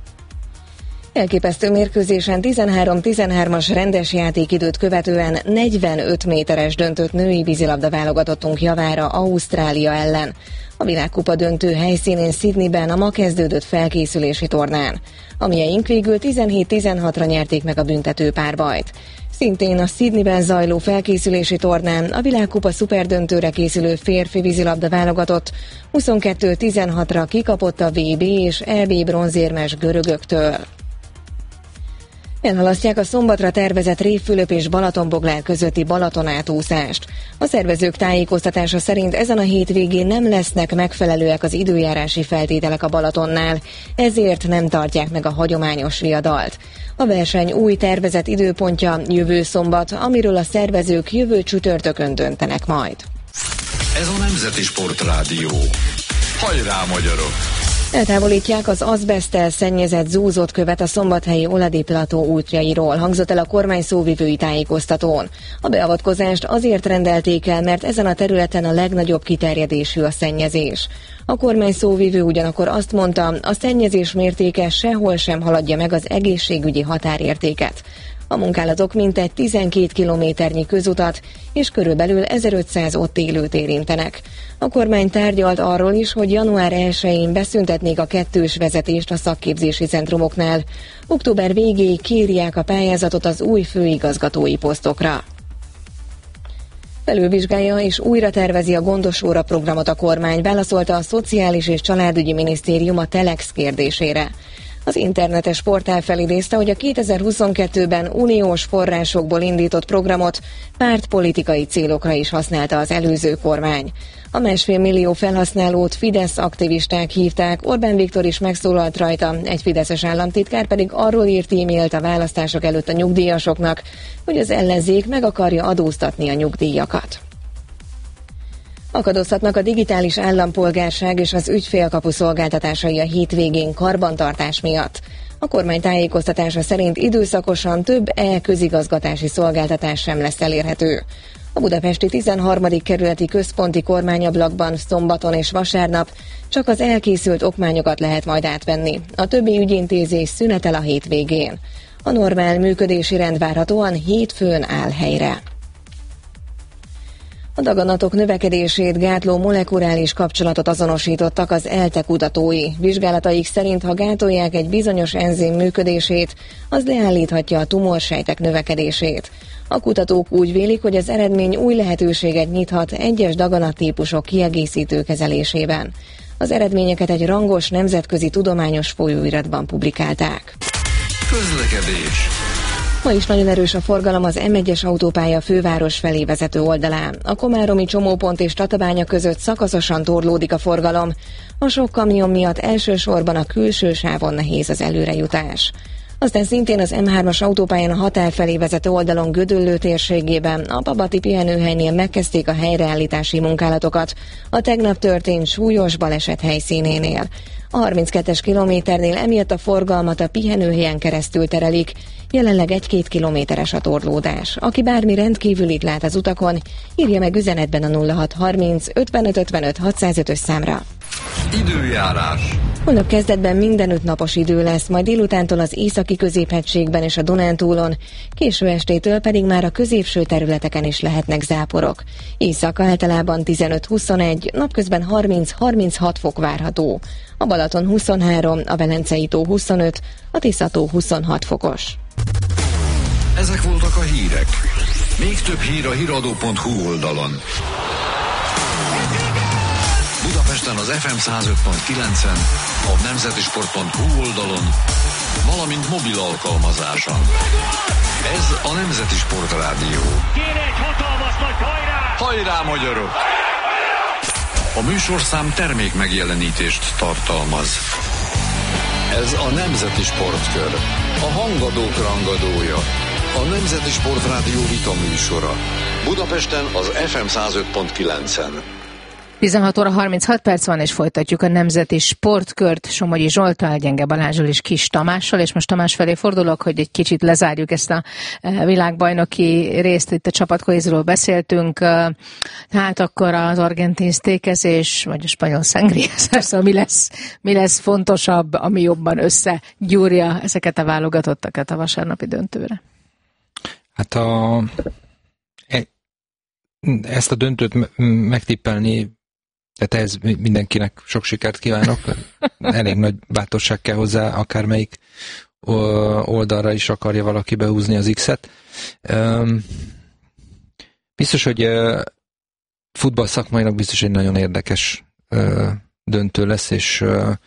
Elképesztő mérkőzésen tizenhárom tizenhármas rendes játékidőt követően negyvenöt méteres döntött női vízilabda válogatottunk javára Ausztrália ellen. A világkupa döntő helyszínén Sydneyben a ma kezdődött felkészülési tornán. A mieink végül tizenhét tizenhatra nyerték meg a büntető párbajt. Szintén a Sydneyben zajló felkészülési tornán a világkupa szuperdöntőre készülő férfi vízilabda válogatott huszonkettő tizenhatra kikapott a vé bé és é bé bronzérmes görögöktől. Elhalasztják a szombatra tervezett Révfülöp és Balatonboglár közötti Balatonátúszást. A szervezők tájékoztatása szerint ezen a hétvégén nem lesznek megfelelőek az időjárási feltételek a Balatonnál, ezért nem tartják meg a hagyományos viadalt. A verseny új tervezett időpontja jövő szombat, amiről a szervezők jövő csütörtökön döntenek majd. Ez a Nemzeti Sport Rádió. Hajrá, magyarok! Eltávolítják az azbeszttel szennyezett zúzott követ a szombathelyi Oladi plató útjairól, hangzott el a kormány szóvivői tájékoztatón. A beavatkozást azért rendelték el, mert ezen a területen a legnagyobb kiterjedésű a szennyezés. A kormány szóvivő ugyanakkor azt mondta, a szennyezés mértéke sehol sem haladja meg az egészségügyi határértéket. A munkálatok mintegy tizenkét kilométernyi közutat és körülbelül ezerötszáz ott élőt érintenek. A kormány tárgyalt arról is, hogy január elsején beszüntetnék a kettős vezetést a szakképzési centrumoknál. Október végéig kírják a pályázatot az új főigazgatói posztokra. Felülvizsgálja és újra tervezi a Gondos óra programot a kormány, válaszolta a Szociális és Családügyi Minisztérium a Telex kérdésére. Az internetes portál felidézte, hogy a kétezer-huszonkettőben uniós forrásokból indított programot pártpolitikai célokra is használta az előző kormány. A másfél millió felhasználót Fidesz aktivisták hívták, Orbán Viktor is megszólalt rajta, egy fideszes államtitkár pedig arról írt e-mailt a választások előtt a nyugdíjasoknak, hogy az ellenzék meg akarja adóztatni a nyugdíjakat. Akadozhatnak a digitális állampolgárság és az ügyfélkapu szolgáltatásai a hétvégén karbantartás miatt. A kormány tájékoztatása szerint időszakosan több e-közigazgatási szolgáltatás sem lesz elérhető. A budapesti tizenharmadik kerületi központi kormányablakban szombaton és vasárnap csak az elkészült okmányokat lehet majd átvenni. A többi ügyintézés szünetel a hétvégén. A normál működési rend várhatóan hétfőn áll helyre. A daganatok növekedését gátló molekuláris kapcsolatot azonosítottak az ELTE kutatói. Vizsgálataik szerint, ha gátolják egy bizonyos enzim működését, az leállíthatja a tumorsejtek növekedését. A kutatók úgy vélik, hogy az eredmény új lehetőséget nyithat egyes daganattípusok kiegészítő kezelésében. Az eredményeket egy rangos nemzetközi tudományos folyóiratban publikálták. Közlekedés. Ma is nagyon erős a forgalom az M egyes autópálya főváros felé vezető oldalán. A komáromi csomópont és Tatabánya között szakaszosan torlódik a forgalom. A sok kamion miatt elsősorban a külső sávon nehéz az előrejutás. Aztán szintén az M hármas autópályán a határ felé vezető oldalon Gödöllő térségében a Babati pihenőhelynél megkezdték a helyreállítási munkálatokat a tegnap történt súlyos baleset helyszínénél. A harminckettes kilométernél emiatt a forgalmat a pihenőhelyen keresztül terelik, jelenleg egy-két kilométeres a torlódás. Aki bármi rendkívülit lát az utakon, írja meg üzenetben a nulla hat harminc ötvenöt ötvenöt hatszázötös számra. Időjárás. Holnap kezdetben mindenütt napos idő lesz, majd délutántól az északi középhegységben és a Dunántúlon, késő estétől pedig már a középső területeken is lehetnek záporok. Éjszaka általában tizenöt-huszonegy, napközben harminc-harminchat fok várható. A Balaton huszonhárom, a Velencei tó huszonöt, a Tisza-tó huszonhat fokos. Ezek voltak a hírek. Még több hír a híradó pont hu oldalon. Budapesten az ef em száz öt pont kilencen, a nemzeti sport pont hu oldalon, valamint mobil alkalmazáson. Ez a Nemzeti Sportrádió. Kéne egy hatalmas nagy hajrá! Hajrá, magyarok! A műsorszám termék megjelenítést tartalmaz. Ez a Nemzeti Sportkör, a hangadók rangadója, a Nemzeti Sportrádió vita műsora. Budapesten az ef em száz öt pont kilencen. tizenhat óra harminchat perc van, és folytatjuk a Nemzeti Sportkört Somogyi Zsolttal, Gyenge Balázsral és Kis Tamással, és most Tamás felé fordulok, hogy egy kicsit lezárjuk ezt a világbajnoki részt, itt a csapatkohézról beszéltünk, hát akkor az argentin sztékezés, vagy a spanyol szangriázás, szóval mi lesz, mi lesz fontosabb, ami jobban összegyúrja ezeket a válogatottakat a vasárnapi döntőre? Hát a, ezt a döntőt megtippelni, tehát ez mindenkinek sok sikert kívánok. Elég nagy bátorság kell hozzá, akármelyik oldalra is akarja valaki behúzni az X-et. Biztos, hogy futball szakmainak biztos egy nagyon érdekes döntő lesz, és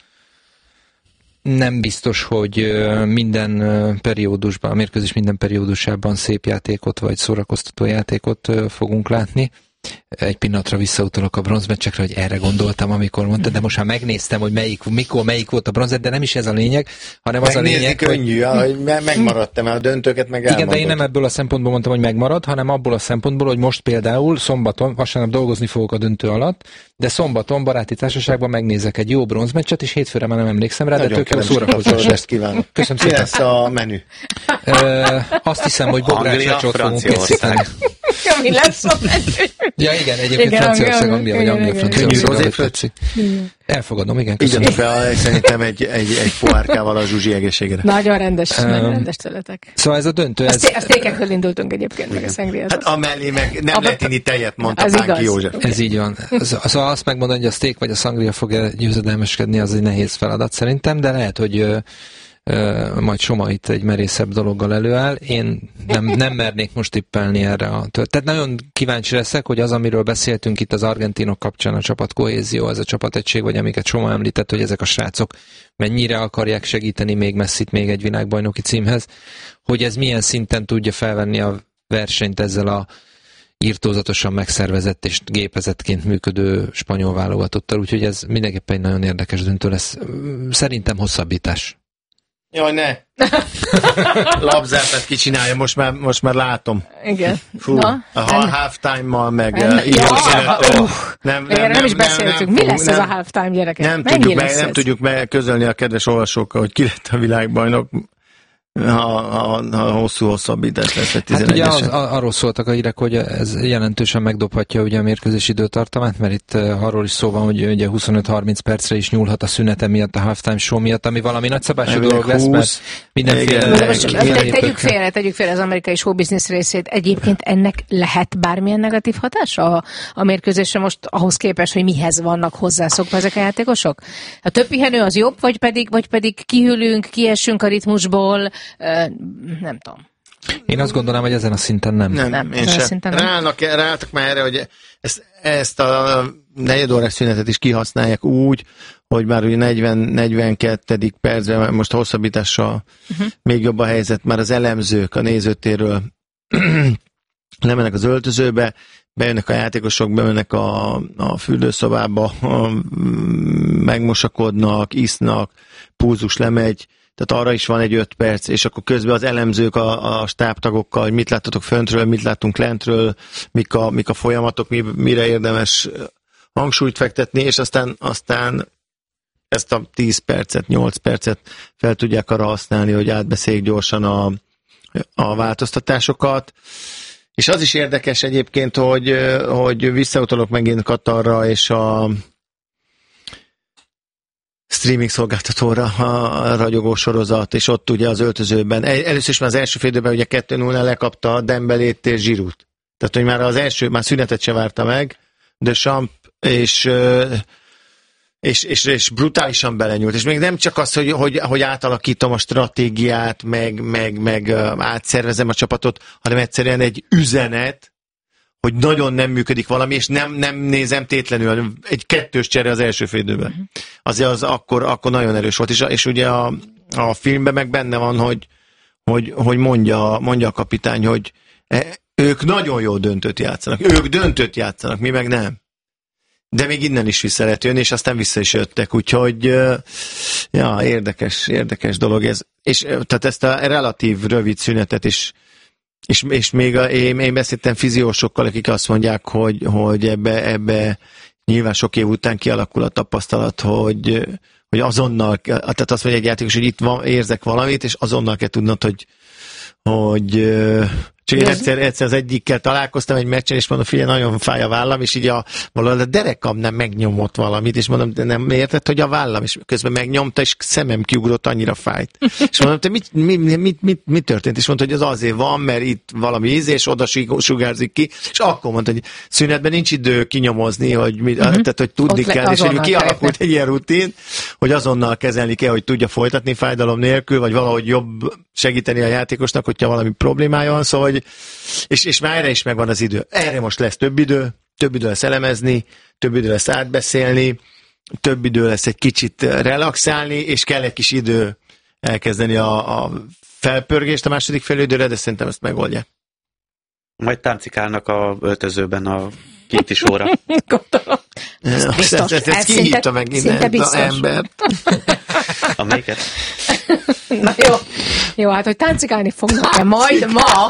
nem biztos, hogy minden periódusban, a mérkőzés minden periódusában szép játékot vagy szórakoztató játékot fogunk látni. Egy pillanatra visszautalok a bronzmeccsekre, hogy erre gondoltam, amikor mondtad, de most már megnéztem, hogy melyik, mikor, melyik volt a bronzet, de nem is ez a lényeg, hanem az Megnézni a lényeg, könnyű, hogy, hogy megmaradtam el a döntőket, meg igen, elmondod. de én nem ebből a szempontból mondtam, hogy megmarad, hanem abból a szempontból, hogy most például szombaton, vasárnap dolgozni fogok a döntő alatt, de szombaton baráti társaságban megnézek egy jó bronzmeccset, és hétfőre már nem emlékszem rá, nagyon de tök jó szórakozás. Ezt kívánok. Köszönöm Mi szépen. lesz a menü? Ö, azt hiszem, hogy bogrács lecsót fogunk készíteni. Mi lesz a menü? Ja, igen, egyébként igen, Franciaország, Anglia, vagy Anglia, Franciaország, tetszik. Elfogadom, igen, köszönöm. Igyatok fel szerintem egy, egy, egy pohárkával a Zsuzsi egészségére. Nagyon rendes, um, nagyon rendes tőletek. Szóval ez a döntő. Ez... A sztékekről indultunk egyébként, meg a szengriát. Hát amellé meg nem a... lehet inni tejet, mondta Pánki József. Ez így van. Szóval azt megmondani, hogy a szték vagy a szangria fog győzedelmeskedni, az egy nehéz feladat szerintem, de lehet, hogy Uh, majd Soma itt egy merészebb dologgal előáll. Én nem, nem mernék most tippelni erre a tört. Tehát nagyon kíváncsi leszek, hogy az, amiről beszéltünk itt az argentinok kapcsán, a csapat kohézió, ez a csapategység, vagy amiket Soma említett, hogy ezek a srácok mennyire akarják segíteni még messzit, még egy világbajnoki címhez, hogy ez milyen szinten tudja felvenni a versenyt ezzel a irtózatosan megszervezett és gépezetként működő spanyol válogatottal, úgyhogy ez mindenképpen egy nagyon érdekes döntő lesz. Szerintem hosszabbítás. Jaj, ne! Labzártát kicsinálja, most már, most már látom. Igen. Fú, na, a halftime-mal meg ja, uh, nem, nem, nem, nem is beszéltünk. Nem, mi lesz nem, ez a halftime, gyerekek? Nem, tudjuk, meg, nem tudjuk megközölni a kedves olvasókkal, hogy ki lett a világbajnok. Ha, ha, ha hosszú hosszabbítás lesz, vagy tizenegyesen. Hát ugye az, arról szóltak a hírek, hogy ez jelentősen megdobhatja ugye a mérkőzés időtartamát, mert itt arról is szó van, hogy ugye huszonöt-harminc percre is nyúlhat a szünete miatt, a halftime show miatt, ami valami nagyszabású dolog lesz, mert mindenféle... Tegyük félre, tegyük félre az amerikai show business részét. Egyébként ennek lehet bármilyen negatív hatása a, a mérkőzésre most ahhoz képest, hogy mihez vannak hozzászokva ezek a játékosok? A több pihenő az jobb, vagy pedig, vagy pedig kihűlünk, kiessünk a ritmusból, nem tudom. Én azt gondolom, hogy ezen a szinten nem. Nem, nem én sem. Ráállnak, ráálltak már erre, hogy ezt, ezt a negyedórás szünetet is kihasználják úgy, hogy már ugye negyven-negyvenkettő percben most hosszabbítással uh-huh. még jobb a helyzet, már az elemzők a nézőtéről lemennek az öltözőbe, bejönnek a játékosok, bejönnek a, a fürdőszobába, a, megmosakodnak, isznak, púzus lemegy, tehát arra is van egy öt perc, és akkor közben az elemzők a, a stábtagokkal, hogy mit láttatok föntről, mit láttunk lentről, mik a, mik a folyamatok, mi, mire érdemes hangsúlyt fektetni, és aztán, aztán ezt a tíz percet, nyolc percet fel tudják arra használni, hogy átbeszéljék gyorsan a, a változtatásokat. És az is érdekes egyébként, hogy, hogy visszautalok megint Katarra és a streaming szolgáltatóra a ragyogó sorozat, és ott ugye az öltözőben, először is már az első fél időben ugye kettő nullnál lekapta Dembelét és Giroud. Tehát, hogy már az első, már szünetet se várta meg, de Champ és, és, és, és brutálisan belenyúlt. És még nem csak az, hogy, hogy, hogy átalakítom a stratégiát, meg, meg, meg átszervezem a csapatot, hanem egyszerűen egy üzenet, hogy nagyon nem működik valami, és nem, nem nézem tétlenül, egy kettős csere az első fél időben. Uh-huh. Azért az akkor, akkor nagyon erős volt, és, és ugye a, a filmben meg benne van, hogy, hogy, hogy mondja, mondja a kapitány, hogy ők nagyon jó döntőt játszanak, ők döntőt játszanak, mi meg nem. De még innen is vissza lehet jönni, és aztán vissza is jöttek, úgyhogy ja, érdekes, érdekes dolog ez. És tehát ezt a relatív rövid szünetet is És, és még a, én, én beszéltem fiziósokkal, akik azt mondják, hogy, hogy ebbe, ebbe nyilván sok év után kialakul a tapasztalat, hogy, hogy azonnal, tehát azt mondja egy játékos, hogy itt van, érzek valamit, és azonnal kell tudnod, hogy, hogy csak én egyszer, egyszer az egyikkel találkoztam egy meccsen, és mondom, figyelj, nagyon fáj a vállam, és így a, a derekam nem megnyomott valamit, és mondom, de nem érted, hogy a vállam, és közben megnyomta, és szemem kiugrott, annyira fájt. És mondom, te mit, mi, mi, mi, mi, mi történt? És mondta, hogy az azért van, mert itt valami íz, és oda sugárzik ki, és akkor mondta, hogy szünetben nincs idő kinyomozni, hogy, mi, uh-huh. tehát, hogy tudni ott kell, és hogy kialakult egy ilyen rutin, hogy azonnal kezelni kell, hogy tudja folytatni fájdalom nélkül, vagy valahogy jobb segíteni a játékosnak, hogyha valami problémája van, szóval, hogy, és, és már erre is megvan az idő. Erre most lesz több idő, több idő lesz elemezni, több idő lesz átbeszélni, több idő lesz egy kicsit relaxálni, és kell egy kis idő elkezdeni a, a felpörgést a második fél időre, de szerintem ezt megoldják. Majd táncikálnak a öltözőben a kinti sóra. Gondolom. Ja, biztos. Ezt, ezt ki hívta meg innen az embert? A melyiket? Na jó. Jó, hát hogy táncikálni fognak-e majd ma?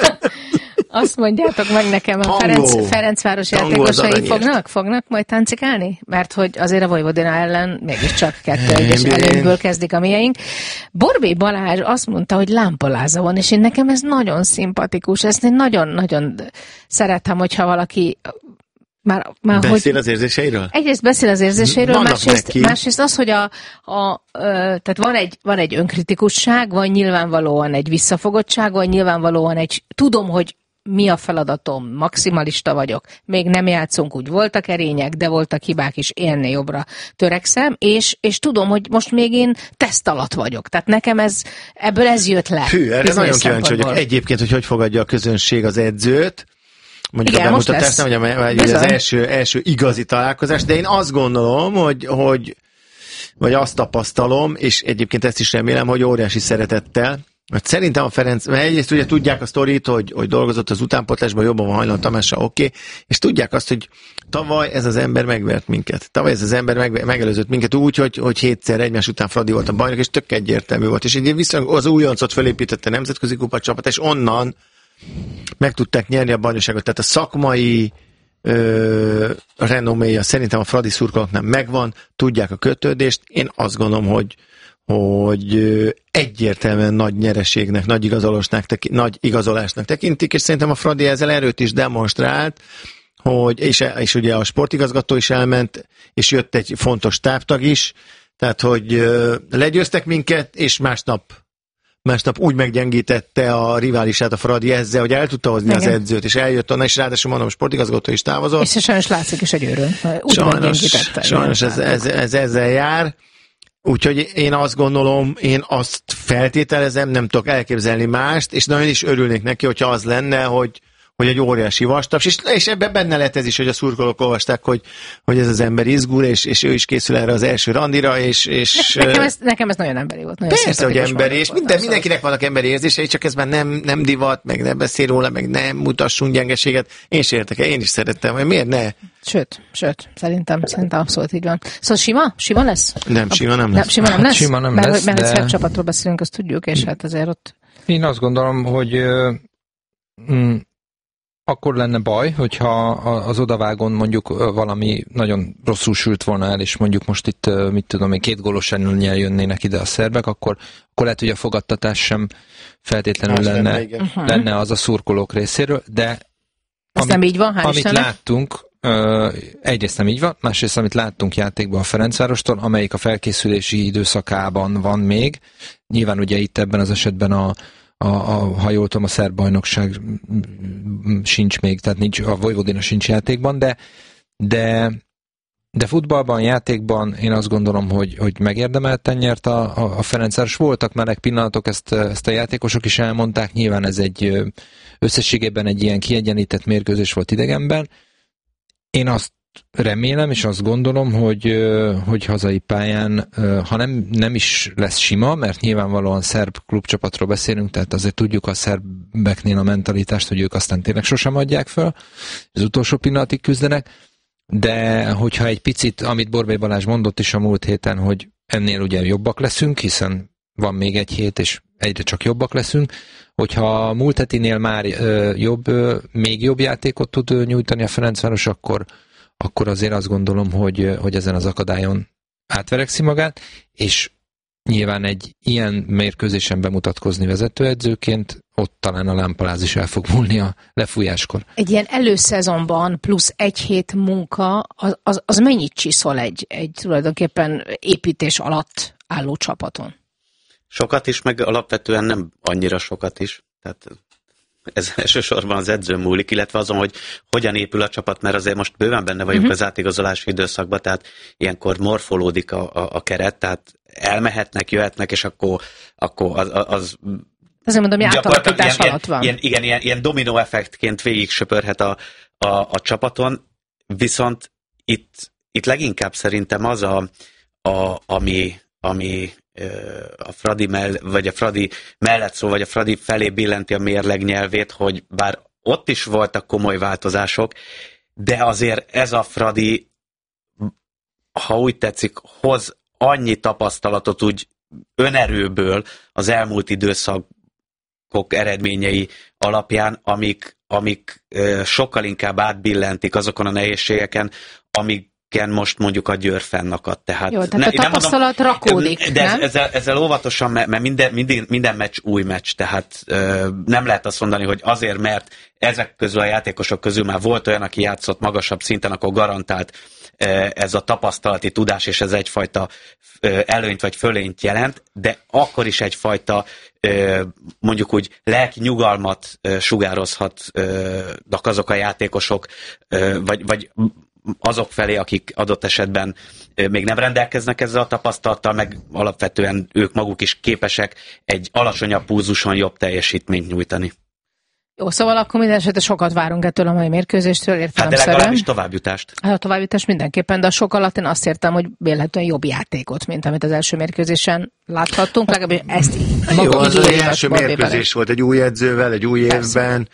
Azt mondjátok meg nekem, a Ferenc, Ferencváros játékosai fognak? Fognak majd táncikálni? Mert hogy azért a Vojvodina ellen mégiscsak kettő egyes előnyből kezdik a mieink. Borbély Balázs azt mondta, hogy lámpaláza van, és én nekem ez nagyon szimpatikus. Ezt én nagyon-nagyon szeretem, hogyha valaki Már, már beszél hogy... az érzéseiről? Egyrészt beszél az érzéseiről, másrészt, másrészt az, hogy a, a, tehát van egy, van egy önkritikusság, van nyilvánvalóan egy visszafogottság, van nyilvánvalóan egy, tudom, hogy mi a feladatom, maximalista vagyok, még nem játszunk, úgy voltak erények, de voltak hibák is, élni jobbra törekszem, és, és tudom, hogy most még én teszt alatt vagyok, tehát nekem ez, ebből ez jött le. Hű, erre nagyon kíváncsi vagyok. Egyébként, hogy hogy fogadja a közönség az edzőt, mondjuk igen, a bemutatást, nem, hogy az első, első igazi találkozás, de én azt gondolom, hogy, hogy vagy azt tapasztalom, és egyébként ezt is remélem, hogy óriási szeretettel, mert szerintem a Ferenc, mert egyrészt ugye tudják a sztorit, hogy, hogy dolgozott az utánpótlásban, jobban van hajlandó Tamással, oké, okay, és tudják azt, hogy tavaly ez az ember megvert minket. Tavaly ez az ember meg, megelőzött minket úgy, hogy, hogy hétszer egymás után Fradi volt a bajnok, és tök egyértelmű volt. És így viszonylag az újoncot felépítette a nemzetközi kupa csapat, és onnan meg tudták nyerni a bajnokságot. Tehát a szakmai ö, renoméja szerintem a Fradi szurkolóknál megvan, tudják a kötődést. Én azt gondolom, hogy hogy egyértelműen nagy nyereségnek, nagy igazolásnak, nagy igazolásnak tekintik, és szerintem a Fradi ezzel erőt is demonstrált, hogy, és, és ugye a sportigazgató is elment, és jött egy fontos táptag is, tehát, hogy legyőztek minket, és másnap, másnap úgy meggyengítette a riválisát a Fradi ezzel, hogy el tudta hozni igen. az edzőt, és eljött onnan, és ráadásul mondom, a sportigazgató is távozott. És sajnos látszik is egy őrön. Úgy sajnos, sajnos ez, ez, ez ezzel jár. Úgyhogy én azt gondolom, én azt feltételezem, nem tudok elképzelni mást, és nagyon is örülnék neki, hogyha az lenne, hogy, hogy egy óriási vastaps, és, és ebben benne lett ez is, hogy a szurkolók olvasták, hogy, hogy ez az ember izgul, és, és ő is készül erre az első randira, és... és nekem, ez, nekem ez nagyon emberi volt. Nagyon persze, hogy emberi, és minden, mindenkinek vannak emberi érzései, csak ez már nem, nem divat, meg nem beszél róla, meg nem mutassunk gyengeséget. Én is értek el, én is szerettem, hogy miért ne? Sőt, sőt, szerintem, szerintem abszolút így van. Szóval sima? Sima lesz? Nem, sima nem lesz. Nem, sima nem lesz? Sima nem mert, lesz, mert, mert de... mert csapatról beszélünk, azt tudjuk, és hát azért ott... Én azt gondolom, hogy mm, akkor lenne baj, hogyha az odavágon mondjuk valami nagyon rosszul sült volna el, és mondjuk most itt, mit tudom én, két gólos előnnyel jönnének ide a szerbek, akkor, akkor lehet, hogy a fogadtatás sem feltétlenül lenne, lenne, uh-huh. lenne az a szurkolók részéről, de Amit, nem így van, hál' amit Istennek. láttunk, uh, egyrészt nem így van, másrészt amit láttunk játékban a Ferencvárostól, amelyik a felkészülési időszakában van még. Nyilván ugye itt ebben az esetben a, a, a ha jól tudom, a szerb bajnokság sincs még, tehát nincs, a Vojvodina sincs játékban, de, de, de futballban, játékban én azt gondolom, hogy, hogy megérdemelten nyert a, a, a Ferencváros. Voltak meleg pillanatok, ezt, ezt a játékosok is elmondták, nyilván ez egy összességében egy ilyen kiegyenlített mérkőzés volt idegenben. Én azt remélem, és azt gondolom, hogy, hogy hazai pályán, ha nem, nem is lesz sima, mert nyilvánvalóan szerb klubcsapatról beszélünk, tehát azért tudjuk a szerbeknél a mentalitást, hogy ők aztán tényleg sosem adják föl, az utolsó pillanatig küzdenek, de hogyha egy picit, amit Borbély Balázs mondott is a múlt héten, hogy ennél ugye jobbak leszünk, hiszen van még egy hét, és egyre csak jobbak leszünk, hogyha a múlt hetinél már ö, jobb, ö, még jobb játékot tud ö, nyújtani a Ferencváros, akkor, akkor azért azt gondolom, hogy, hogy ezen az akadályon átverekszi magát, és nyilván egy ilyen mérkőzésen bemutatkozni vezetőedzőként, ott talán a lámpaláz is el fog múlni a lefújáskor. Egy ilyen előszezonban plusz egy hét munka, az, az, az mennyit csiszol egy, egy tulajdonképpen építés alatt álló csapaton? Sokat is, meg alapvetően nem annyira sokat is. Tehát ez elsősorban az edző múlik, illetve azon, hogy hogyan épül a csapat, mert azért most bőven benne vagyunk uh-huh. az átigazolási időszakban, tehát ilyenkor morfolódik a, a, a keret, tehát elmehetnek, jöhetnek, és akkor, akkor az... az Azért mondom, hogy átalakítás alatt van. Ilyen, igen, ilyen, ilyen dominó effektként végig söpörhet a, a, a csapaton, viszont itt, itt leginkább szerintem az, a, a, ami, ami a Fradi, mell, vagy a Fradi mellett szól, vagy a Fradi felé billenti a mérleg nyelvét, hogy bár ott is voltak komoly változások, de azért ez a Fradi, ha úgy tetszik, hoz annyi tapasztalatot úgy önerőből az elmúlt időszakok eredményei alapján, amik, amik sokkal inkább átbillentik azokon a nehézségeken, amik most mondjuk a Győr fennakadt. Tehát, jó, tehát ne, a tapasztalat mondom, rakódik, de nem? Ezzel, ezzel óvatosan, mert minden, minden, minden meccs új meccs, tehát ö, nem lehet azt mondani, hogy azért, mert ezek közül a játékosok közül már volt olyan, aki játszott magasabb szinten, akkor garantált ö, ez a tapasztalati tudás, és ez egyfajta ö, előnyt vagy fölényt jelent, de akkor is egyfajta ö, mondjuk úgy lelki nyugalmat ö, sugározhatnak azok a játékosok, ö, vagy, vagy azok felé, akik adott esetben még nem rendelkeznek ezzel a tapasztalattal, meg alapvetően ők maguk is képesek egy alacsonyabb pulzuson jobb teljesítményt nyújtani. Jó, szóval akkor minden esetre sokat várunk ettől a mai mérkőzéstől, értelemszerűen. Hát de legalábbis továbbjutást. Hát a továbbjutás mindenképpen, de a sok alatt én azt értem, hogy vélhetően jobb játékot, mint amit az első mérkőzésen láthattunk, legalábbis ezt így. Jó, az az első mérkőzés volt egy új edzővel, egy új évben.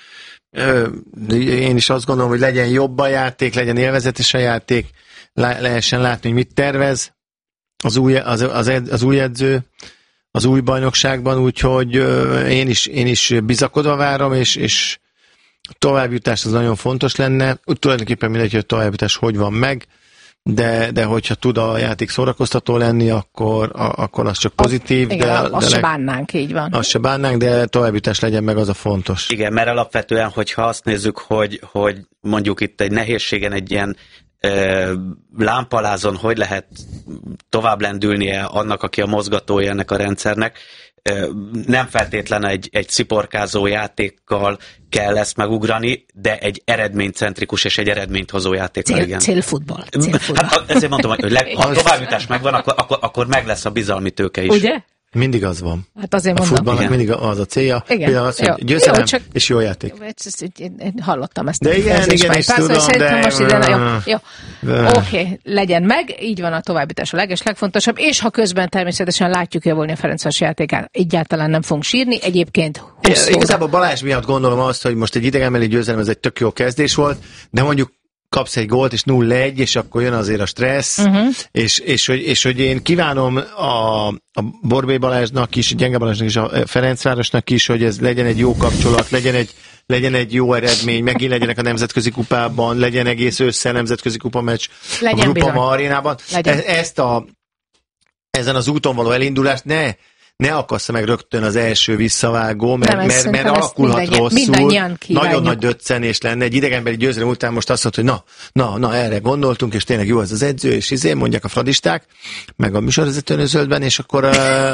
Én is azt gondolom, hogy legyen jobb a játék, legyen élvezetes a játék, lehessen látni, hogy mit tervez az új, az, az, az új edző az új bajnokságban, úgyhogy én is, én is bizakodva várom, és, és továbbjutás az nagyon fontos lenne. Úgy tulajdonképpen mindegy, hogy a továbbjutás hogy van meg, de, de hogyha tud a játék szórakoztató lenni, akkor, a, akkor az csak pozitív. Az, igen, de, azt de se leg... bánnánk, így van. Azt se bánnánk, de továbbjutás legyen meg, az a fontos. Igen, mert alapvetően, hogyha azt nézzük, hogy, hogy mondjuk itt egy nehézségen, egy ilyen ö, lámpalázon, hogy lehet tovább lendülnie annak, aki a mozgatója ennek a rendszernek, ö, nem feltétlen egy, egy sziporkázó játékkal kell ezt megugrani, de egy eredménycentrikus és egy eredményt hozó játékkal, Cél, igen. Célfutball. Célfutball. Hát ezért mondtam, hogy leg, ha a továbbjutás megvan, akkor, akkor, akkor meg lesz a bizalmi tőke is. Ugye? Mindig az van. Hát azért a mondom. futballnak mindig az a célja. Igen. Például az, hogy jó. győzelem jó, csak... és jó játék. Jó, ezt, ezt, én, én hallottam ezt. De igen, igen, is tudom, de... Most ide, jó, jó. Oké, okay, legyen meg, így van a továbbítás a leges, legfontosabb, és ha közben természetesen látjuk javulni a Ferencváros játékát, egyáltalán nem fogunk sírni, egyébként húsz é, igazából Balázs miatt gondolom azt, hogy most egy idegenbeli győzelem, ez egy tök jó kezdés volt, de mondjuk kapsz egy gólt, és nulla egy, és akkor jön azért a stressz, uh-huh. és, és, hogy, és hogy én kívánom a, a Borbély Balázsnak is, Gyenge Balázsnak is, a Ferencvárosnak is, hogy ez legyen egy jó kapcsolat, legyen egy, legyen egy jó eredmény, megint legyenek a nemzetközi kupában, legyen egész össze nemzetközi kupameccs a Grupama arénában. E, ezt a, ezen az úton való elindulást ne ne akassza meg rögtön az első visszavágó, mert, nem, mert, mert alakulhat rosszul, nagyon nagy döccenés lenne. Egy idegenbeli győzelem után most azt mondta, hogy na, na, na, erre gondoltunk, és tényleg jó ez az edző, és izé, mondják a fradisták, meg a műsorvezetőnő zöldben, és akkor uh,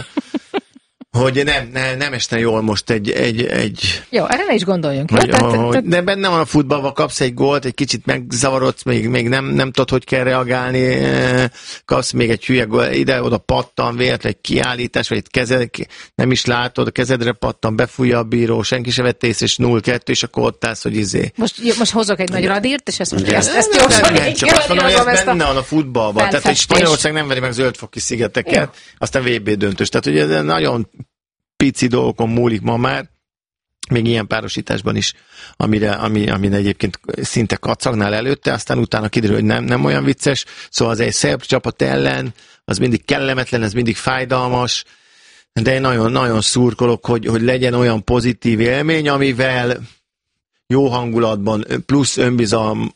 hogy nem, ne, nem esne jól most egy... egy, egy jó, erre ne is gondoljunk. Hogy, jó, tehát, hogy, tehát... De benne van a futballban, kapsz egy gólt, egy kicsit megzavarodsz, még, még nem, nem tudod, hogy kell reagálni, kapsz még egy hülye gól, ide-oda pattan, véletlen egy kiállítás, vagy egy kezed, nem is látod, a kezedre pattan, befújja a bíró, senki se vett észre, és nulla kettő, és akkor ott állsz, hogy izé. Most, jó, most hozok egy nagy radírt, és ezt mondja, ezt, ezt gyorsan nem, csak azt mondom, hogy ez benne van a futballban. Tehát, hogy Spanyolország nem veri meg Zöld-foki szigeteket, aztán vé bé döntős. Tehát, ugye ez nagyon pici dolgokon múlik ma már, még ilyen párosításban is, amire, ami, amire egyébként szinte kacagnál előtte, aztán utána kiderül, hogy nem, nem olyan vicces, szóval az egy szerb csapat ellen, az mindig kellemetlen, ez mindig fájdalmas, de én nagyon, nagyon szurkolok, hogy, hogy legyen olyan pozitív élmény, amivel jó hangulatban, plusz önbizalmat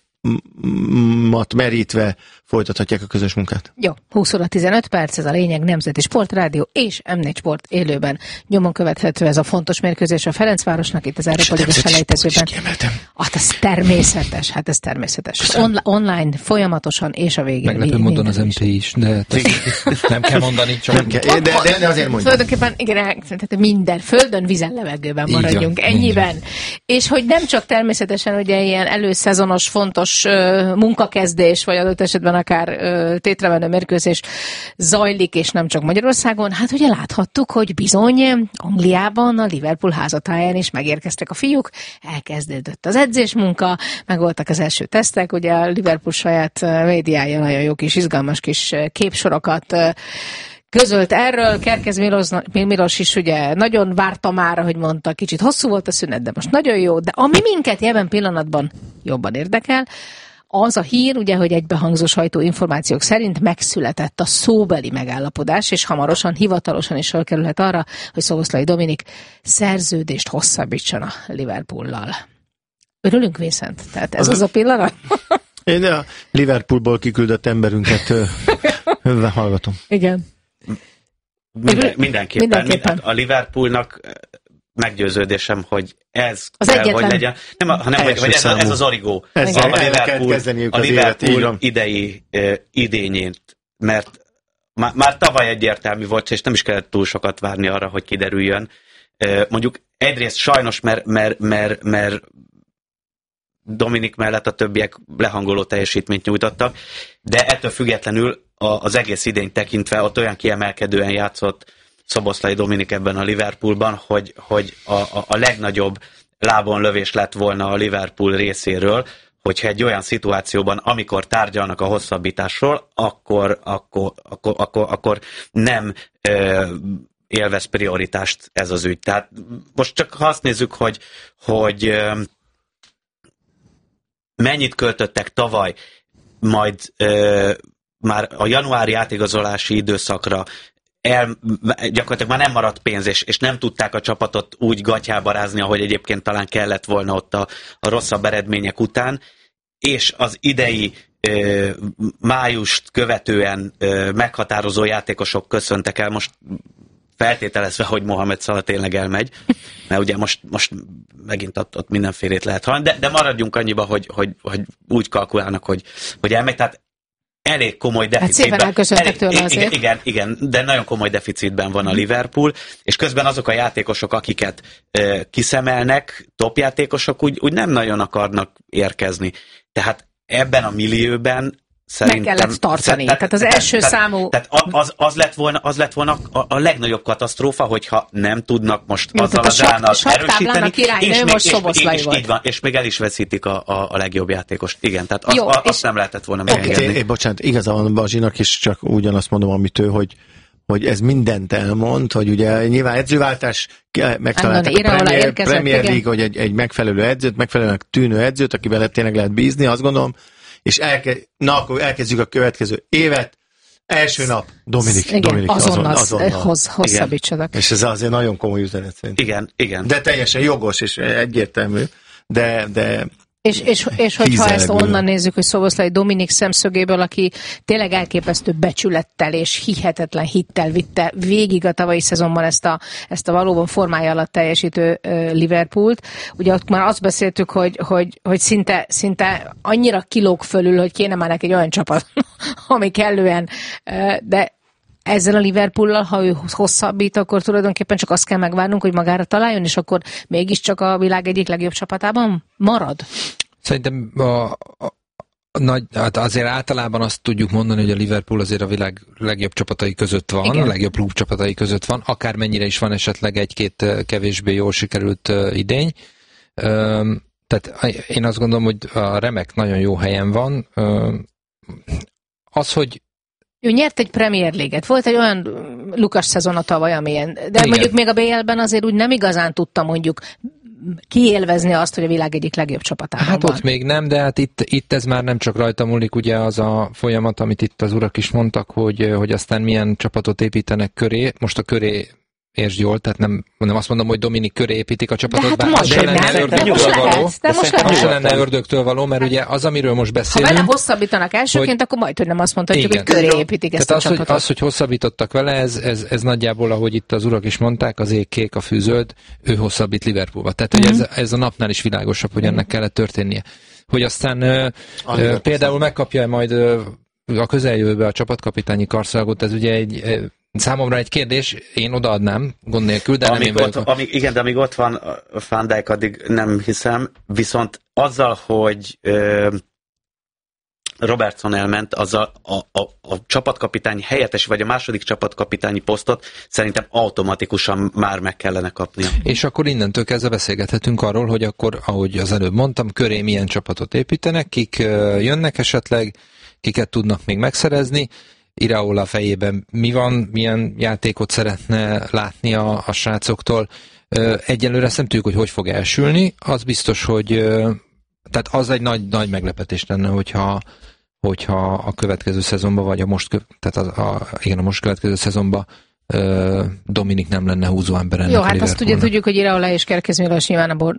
merítve folytathatják a közös munkát. Jó, húsz óra tizenöt perc, ez a lényeg, Nemzeti Sportrádió és em négy Sport élőben. Nyomon követhető ez a fontos mérkőzés a Ferencvárosnak itt az Európa Liga selejtezőben. Hát ez természetes, hát ez természetes. On- online, folyamatosan és a végén. Meglepő módon az em té is, de nem kell mondani. Csak nem kell, de, de, de azért mondjam. Tulajdonképpen igen, minden földön, vízen, levegőben maradjunk. Így ennyiben. Így. És hogy nem csak természetesen ugye ilyen előszezonos fontos uh, munkakezdés, vagy adott esetben akár uh, tétremenő mérkőzés zajlik, és nem csak Magyarországon. Hát ugye láthattuk, hogy bizony Angliában, a Liverpool házatáján is megérkeztek a fiúk, elkezdődött az edzésmunka, meg voltak az első tesztek, ugye a Liverpool saját médiája nagyon jó kis, izgalmas kis képsorokat közölt erről. Kerkez Milos, Milos is ugye nagyon várta már, hogy mondta, kicsit hosszú volt a szünet, de most nagyon jó, de ami minket jelen pillanatban jobban érdekel, az a hír, ugye, hogy egybehangzó sajtóinformációk szerint megszületett a szóbeli megállapodás, és hamarosan hivatalosan is felkerülhet arra, hogy Szoboszlai Dominik szerződést hosszabbítson a Liverpoollal. Örülünk, Vincent? Tehát ez az, az a pillanat? Én a Liverpoolból kiküldött emberünket hallgatom. Igen. Minden, mindenképpen. mindenképpen. A Liverpoolnak meggyőződésem, hogy ez az kell, egyetlen. hogy legyen. Nem, hanem, hogy, hogy ez, ez az origó. Ez a, a Liverpool, a Liverpool évet, idei uh, idényét, mert már, már tavaly egyértelmű volt, és nem is kellett túl sokat várni arra, hogy kiderüljön. Uh, mondjuk egyrészt sajnos, mert, mert, mert, mert Dominik mellett a többiek lehangoló teljesítményt nyújtottak, de ettől függetlenül az egész idény tekintve ott olyan kiemelkedően játszott Szoboszlai Dominik ebben a Liverpoolban, hogy, hogy a, a, a legnagyobb lábon lövés lett volna a Liverpool részéről, hogyha egy olyan szituációban, amikor tárgyalnak a hosszabbításról, akkor, akkor, akkor, akkor, akkor nem ö, élvez prioritást ez az ügy. Tehát most csak ha azt nézzük, hogy, hogy ö, mennyit költöttek tavaly, majd ö, már a januári átigazolási időszakra el, gyakorlatilag már nem maradt pénz, és, és nem tudták a csapatot úgy gatyába rázni, ahogy egyébként talán kellett volna ott a, a rosszabb eredmények után, és az idei ö, májust követően ö, meghatározó játékosok köszöntek el, most feltételezve, hogy Mohamed Salah tényleg elmegy, mert ugye most, most megint ott, ott mindenfélét lehet hallani, de, de maradjunk annyiba, hogy, hogy, hogy úgy kalkulálnak, hogy, hogy elmegy, tehát elég komoly deficitben. Hát szépen elköszöntek tőle azért. Igen, igen, igen, de nagyon komoly deficitben van a Liverpool, és közben azok a játékosok, akiket uh, kiszemelnek, topjátékosok, úgy, úgy nem nagyon akarnak érkezni. Tehát ebben a millióben szerintem... Meg kellett tartani. Tehát, tehát az első tehát, számú... Tehát az, az, lett volna, az lett volna a, a legnagyobb katasztrófa, hogyha nem tudnak most jó, azzal az állnal erősíteni. És, még, most és, és, így van, és még el is veszítik a, a, a legjobb játékost. Igen, tehát az, jó, a, azt nem lehetett volna megengedni. Okay. Bocsánat, igazán van Bazsinak, és csak ugyanazt mondom, amit ő, hogy hogy ez mindent elmond, hogy ugye nyilván edzőváltás, megtalálták a Premier, Premier League, hogy egy, egy megfelelő edzőt, megfelelően tűnő edzőt, akivel tényleg lehet bízni, azt gondolom, és elke, na akkor elkezdjük a következő évet. Első nap, Dominik, igen, Dominik azonnal, azonnal. Hoz, hosszabbítsanak. És ez azért nagyon komoly üzenet szerintem. Igen, igen. De teljesen jogos és egyértelmű, de... de És, és, és hogyha ezt onnan nézzük, hogy Szoboszlai Dominik szemszögéből, aki tényleg elképesztő becsülettel és hihetetlen hittel vitte végig a tavalyi szezonban ezt a, ezt a valóban formája alatt teljesítő uh, Liverpoolt. Ugye ott már azt beszéltük, hogy, hogy, hogy szinte, szinte annyira kilóg fölül, hogy kéne már neki egy olyan csapat, ami kellően, uh, de ezzel a Liverpoollal, ha ő hosszabbít, akkor tulajdonképpen csak azt kell megvárnunk, hogy magára találjon, és akkor mégiscsak a világ egyik legjobb csapatában marad? Szerintem a, a, a nagy, hát azért általában azt tudjuk mondani, hogy a Liverpool azért a világ legjobb csapatai között van, igen. A legjobb klub csapatai között van, akármennyire is van esetleg egy-két kevésbé jól sikerült idény. Tehát én azt gondolom, hogy a remek nagyon jó helyen van. Az, hogy ő nyert egy Premier League-et. Volt egy olyan Lukas szezon a tavaly, amilyen. De igen. Mondjuk még a bé el-ben azért úgy nem igazán tudta mondjuk kiélvezni azt, hogy a világ egyik legjobb csapatában hát van. Hát ott még nem, de hát itt, itt ez már nem csak rajta múlik, ugye az a folyamat, amit itt az urak is mondtak, hogy, hogy aztán milyen csapatot építenek köré. Most a köré értsd jól, tehát nem, nem azt mondom, hogy Dominik köré építik a csapatot, hát bár az se lenne ördögtől való. Az se lenne ördögtől való, mert ugye az, amiről most beszélünk... Ha vele hosszabbítanak elsőként, hogy, akkor majd, hogy nem azt mondhatjuk, igen, hogy köré építik ezt tehát a az, csapatot. Hogy, az, hogy hosszabbítottak vele, ez, ez, ez nagyjából, ahogy itt az urak is mondták, az ég kék, a fű zöld, ő hosszabbít Liverpoolba. Tehát mm-hmm. ez, ez a napnál is világosabb, hogy ennek kellett történnie. Hogy aztán ö, ö, például megkapja majd ö, a közeljövőben a csapatkapitányi karszalagot, ez ugye egy... Ö, számomra egy kérdés, én odaadnám, gond nélkül, de amíg nem én ott, amíg, igen, de amíg ott van a Van Dijk, addig nem hiszem, viszont azzal, hogy ö, Robertson elment, azzal a, a, a csapatkapitány helyettes, vagy a második csapatkapitányi posztot szerintem automatikusan már meg kellene kapnia. És akkor innentől kezdve beszélgethetünk arról, hogy akkor, ahogy az előbb mondtam, köré milyen csapatot építenek, kik ö, jönnek esetleg, kiket tudnak még megszerezni, Iraola fejében mi van, milyen játékot szeretne látni a, a srácoktól. Egyelőre ezt nem tudjuk, hogy hogy fog elsülni. Az biztos, hogy tehát az egy nagy, nagy meglepetés lenne, hogyha, hogyha a következő szezonban, vagy a most, tehát a, a, igen, a most következő szezonban Dominik nem lenne húzó ember ennek. Jó, hát azt ugye tudjuk, hogy Iraola és Kerkez Milos nyilván a